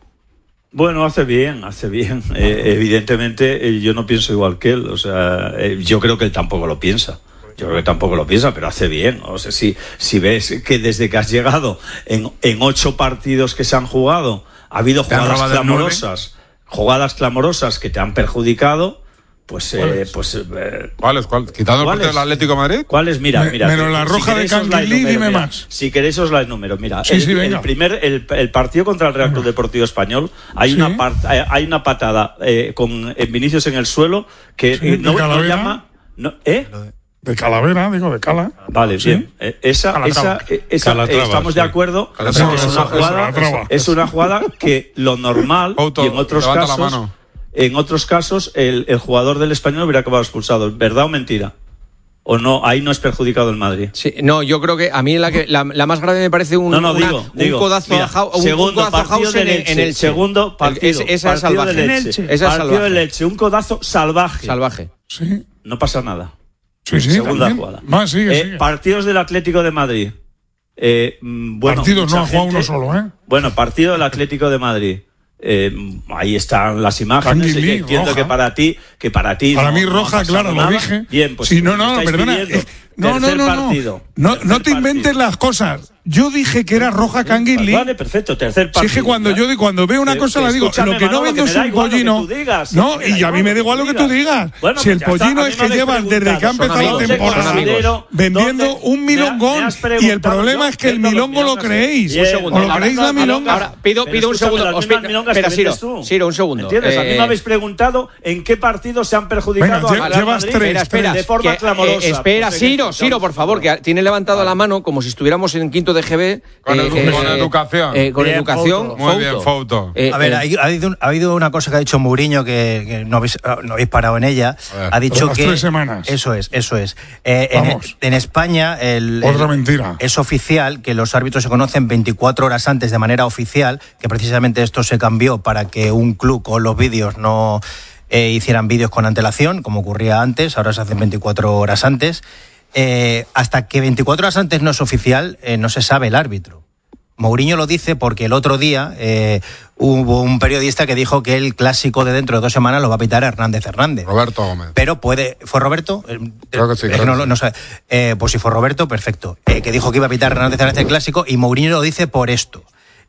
Bueno, hace bien, hace bien. Eh, evidentemente, eh, yo no pienso igual que él. O sea, eh, yo creo que él tampoco lo piensa. Yo creo que tampoco lo piensa, pero hace bien. O sea, si, si ves que desde que has llegado en, en ocho partidos que se han jugado, ha habido Te han jugadas robado el clamorosas, jugadas clamorosas que te han perjudicado, pues, eh, pues eh, ¿Cuáles? ¿Cuál? ¿Quitando el ¿Cuáles? partido del Atlético de Madrid? ¿cuáles? Mira, Me- mira. menos si- la si roja de queréis os la Canguilí, enumero, dime mira. más. Si queréis os la enumero. Mira, Sí, el, sí, venga. el primer, el, el partido contra el Real Club Deportivo Español, hay Sí. una part- hay hay una patada eh, con eh, Vinicius en el suelo que Sí, eh, de no, no Calavera. llama. No, ¿Eh? De Calavera, digo, de Cala. Vale, Sí. bien. Eh, esa, Calatrava. esa, eh, esa, Calatrava, eh, estamos sí. de acuerdo. Calatrava, es eso, una eso, jugada, Calatrava. es una jugada que lo normal Auto, y en otros levanta la casos, mano. en otros casos el, el jugador del Español hubiera acabado expulsado. ¿Verdad o mentira? ¿O no? Ahí no es perjudicado el Madrid. Sí, no, yo creo que a mí la, que, la, la más grave me parece un, No, no, una- digo, un digo, codazo mira, a, Jau- un, segundo un codazo a partido Hausen del en, Elche, en el segundo partido, esa es partido salvaje. del Elche, Esa es partido salvaje. del Elche, un codazo salvaje. Salvaje. Sí. No pasa nada. Sí, sí, Segunda también. jugada. Más, sigue, Eh, sigue. Partidos del Atlético de Madrid. Eh, mm, bueno, Partidos no mucha ha jugado gente- uno solo, ¿eh? Bueno, partido del Atlético de Madrid. Eh, ahí están las imágenes. Canguilí, y entiendo roja. que para ti, que para ti. Para no- mí no ha roja, pasado claro, lo nada. dije. Bien, pues. Sí, no, no, estáis perdona. pidiendo eh, no, no, tercer no, no. partido. No, Tercer no te inventes partido. las cosas. Yo dije que era roja Canguilí. Vale, perfecto, tercer Si partido. es que cuando yo cuando veo una Que- cosa que la digo, escúchame, lo que no Manolo, vendo que es me da un igual lo que pollino. tú digas, No, que me da y a mí me da igual lo que tú digas. Bueno, Si el pues ya está, pollino a mí es me que habéis llevas desde que ha preguntado, son empezado la amigos, temporada considero- vendiendo ¿dónde un me milongón has y el preguntado problema yo es que el qué es lo que milongo me lo hagas? creéis. Bien, O lo ahora- creéis la milonga. Ahora, pido, Pero pido un escúchame, segundo. las Os mismas pido- milongas espera, que Ciro, vendes tú. Ciro, un segundo. ¿Entiendes? A mí Eh, me habéis preguntado en qué partido se han perjudicado Venga, al lle- Real llevas Madrid tres, Espera, espera. de forma que, clamorosa. eh, espera, Pues, Ciro, venga, Ciro, por favor, que tiene levantado la mano como si estuviéramos en quinto de G B. Con eh, edu- eh, con educación. eh, con Bien, educación. Fouto. Muy bien, Fouto. Eh, A ver, eh, hay- ha, habido, un- ha habido una cosa que ha dicho Mourinho que, que no, habéis, no habéis parado en ella. A ver, Ha dicho las que. tres semanas. Eso es, eso es. Eh, en, Vamos. en España, el, Otra el- mentira. es oficial que los árbitros se conocen veinticuatro horas antes de manera oficial, que precisamente esto se cambió para que un club con los vídeos no eh, hicieran vídeos con antelación, como ocurría antes, ahora se hacen veinticuatro horas antes. Eh, hasta que veinticuatro horas antes no es oficial, eh, no se sabe el árbitro. Mourinho lo dice porque el otro día eh, hubo un periodista que dijo que el clásico de dentro de dos semanas lo va a pitar Hernández Hernández. Roberto Gómez. Pero puede. ¿Fue Roberto? Eh, Creo que sí, es creo no, que lo- sí. no sé. Eh, pues si fue Roberto, perfecto. Eh, que dijo que iba a pitar Hernández Hernández el clásico y Mourinho lo dice por esto.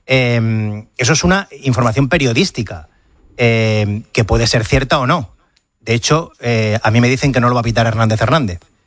Eh, eso es una información periodística eh, que puede ser cierta o no. De hecho, eh, a mí me dicen que no lo va a pitar Hernández Hernández.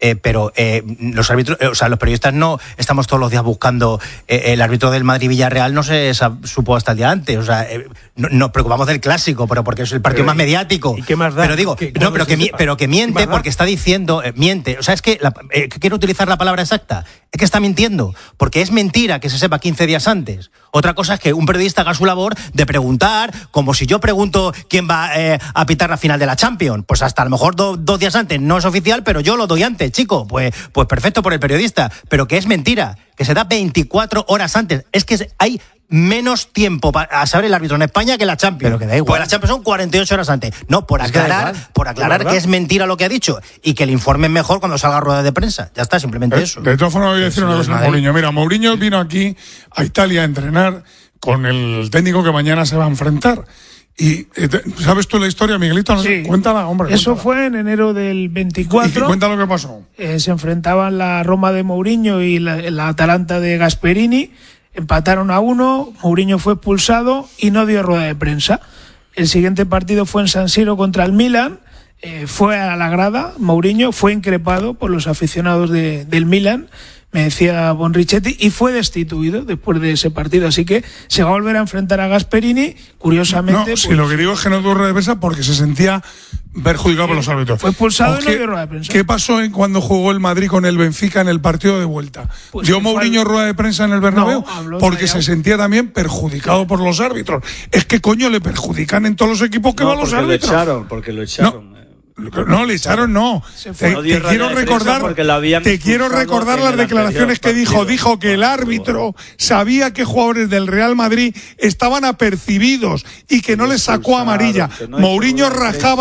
Eh, pero eh, los árbitros, eh, o sea, los periodistas no estamos todos los días buscando eh, el árbitro del Madrid-Villarreal, no se supo hasta el día antes. O sea, eh, no, nos preocupamos del clásico, pero porque es el partido pero, más mediático. ¿Y qué más da? Pero digo, ¿Qué, no, pero que, pero que miente porque está diciendo, eh, miente. O sea, es que la, eh, quiero utilizar la palabra exacta. Es que está mintiendo, porque es mentira que se sepa quince días antes. Otra cosa es que un periodista haga su labor de preguntar, como si yo pregunto quién va eh, a pitar la final de la Champions. Pues hasta a lo mejor do, dos días antes no es oficial, pero yo lo doy antes, chico. Pues, pues perfecto por el periodista. Pero que es mentira, que se da veinticuatro horas antes. Es que hay menos tiempo para saber el árbitro en España que la Champions. Pero que da igual. Pues la Champions son cuarenta y ocho horas antes. No, por es aclarar, por aclarar que es mentira lo que ha dicho y que le informen mejor cuando salga a rueda de prensa. Ya está, simplemente eh, eso. De todas formas voy a decir una cosa a Mourinho. Mira, Mourinho vino aquí a Italia a entrenar con el técnico que mañana se va a enfrentar. Y ¿sabes tú la historia, Miguelito? No sí. sé, cuéntala, hombre. Eso cuéntala. fue en enero del veinticuatro. ¿Y cuenta lo que pasó? Eh, se enfrentaban la Roma de Mourinho y la, la Atalanta de Gasperini. Empataron a uno, Mourinho fue expulsado y no dio rueda de prensa. El siguiente partido fue en San Siro contra el Milan. Eh, fue a la grada, Mourinho fue increpado por los aficionados de, del Milan, me decía Bonrichetti, y fue destituido después de ese partido. Así que se va a volver a enfrentar a Gasperini, curiosamente. No, pues, si lo que digo es que no dio rueda de prensa porque se sentía perjudicado por los árbitros. Fue expulsado ¿O y no dio rueda de prensa. ¿Qué pasó en cuando jugó el Madrid con el Benfica en el partido de vuelta? Pues ¿Dio Mourinho al... rueda de prensa en el Bernabéu? No, porque se sentía también perjudicado por los árbitros. Es que coño le perjudican en todos los equipos que no, van los árbitros. Lo echaron, porque lo echaron. No. No, le echaron, no. Te, no te quiero recordar, te quiero recordar las declaraciones que dijo. Dijo que el árbitro sabía que jugadores del Real Madrid estaban apercibidos y que no les sacó amarilla. Mourinho rajaba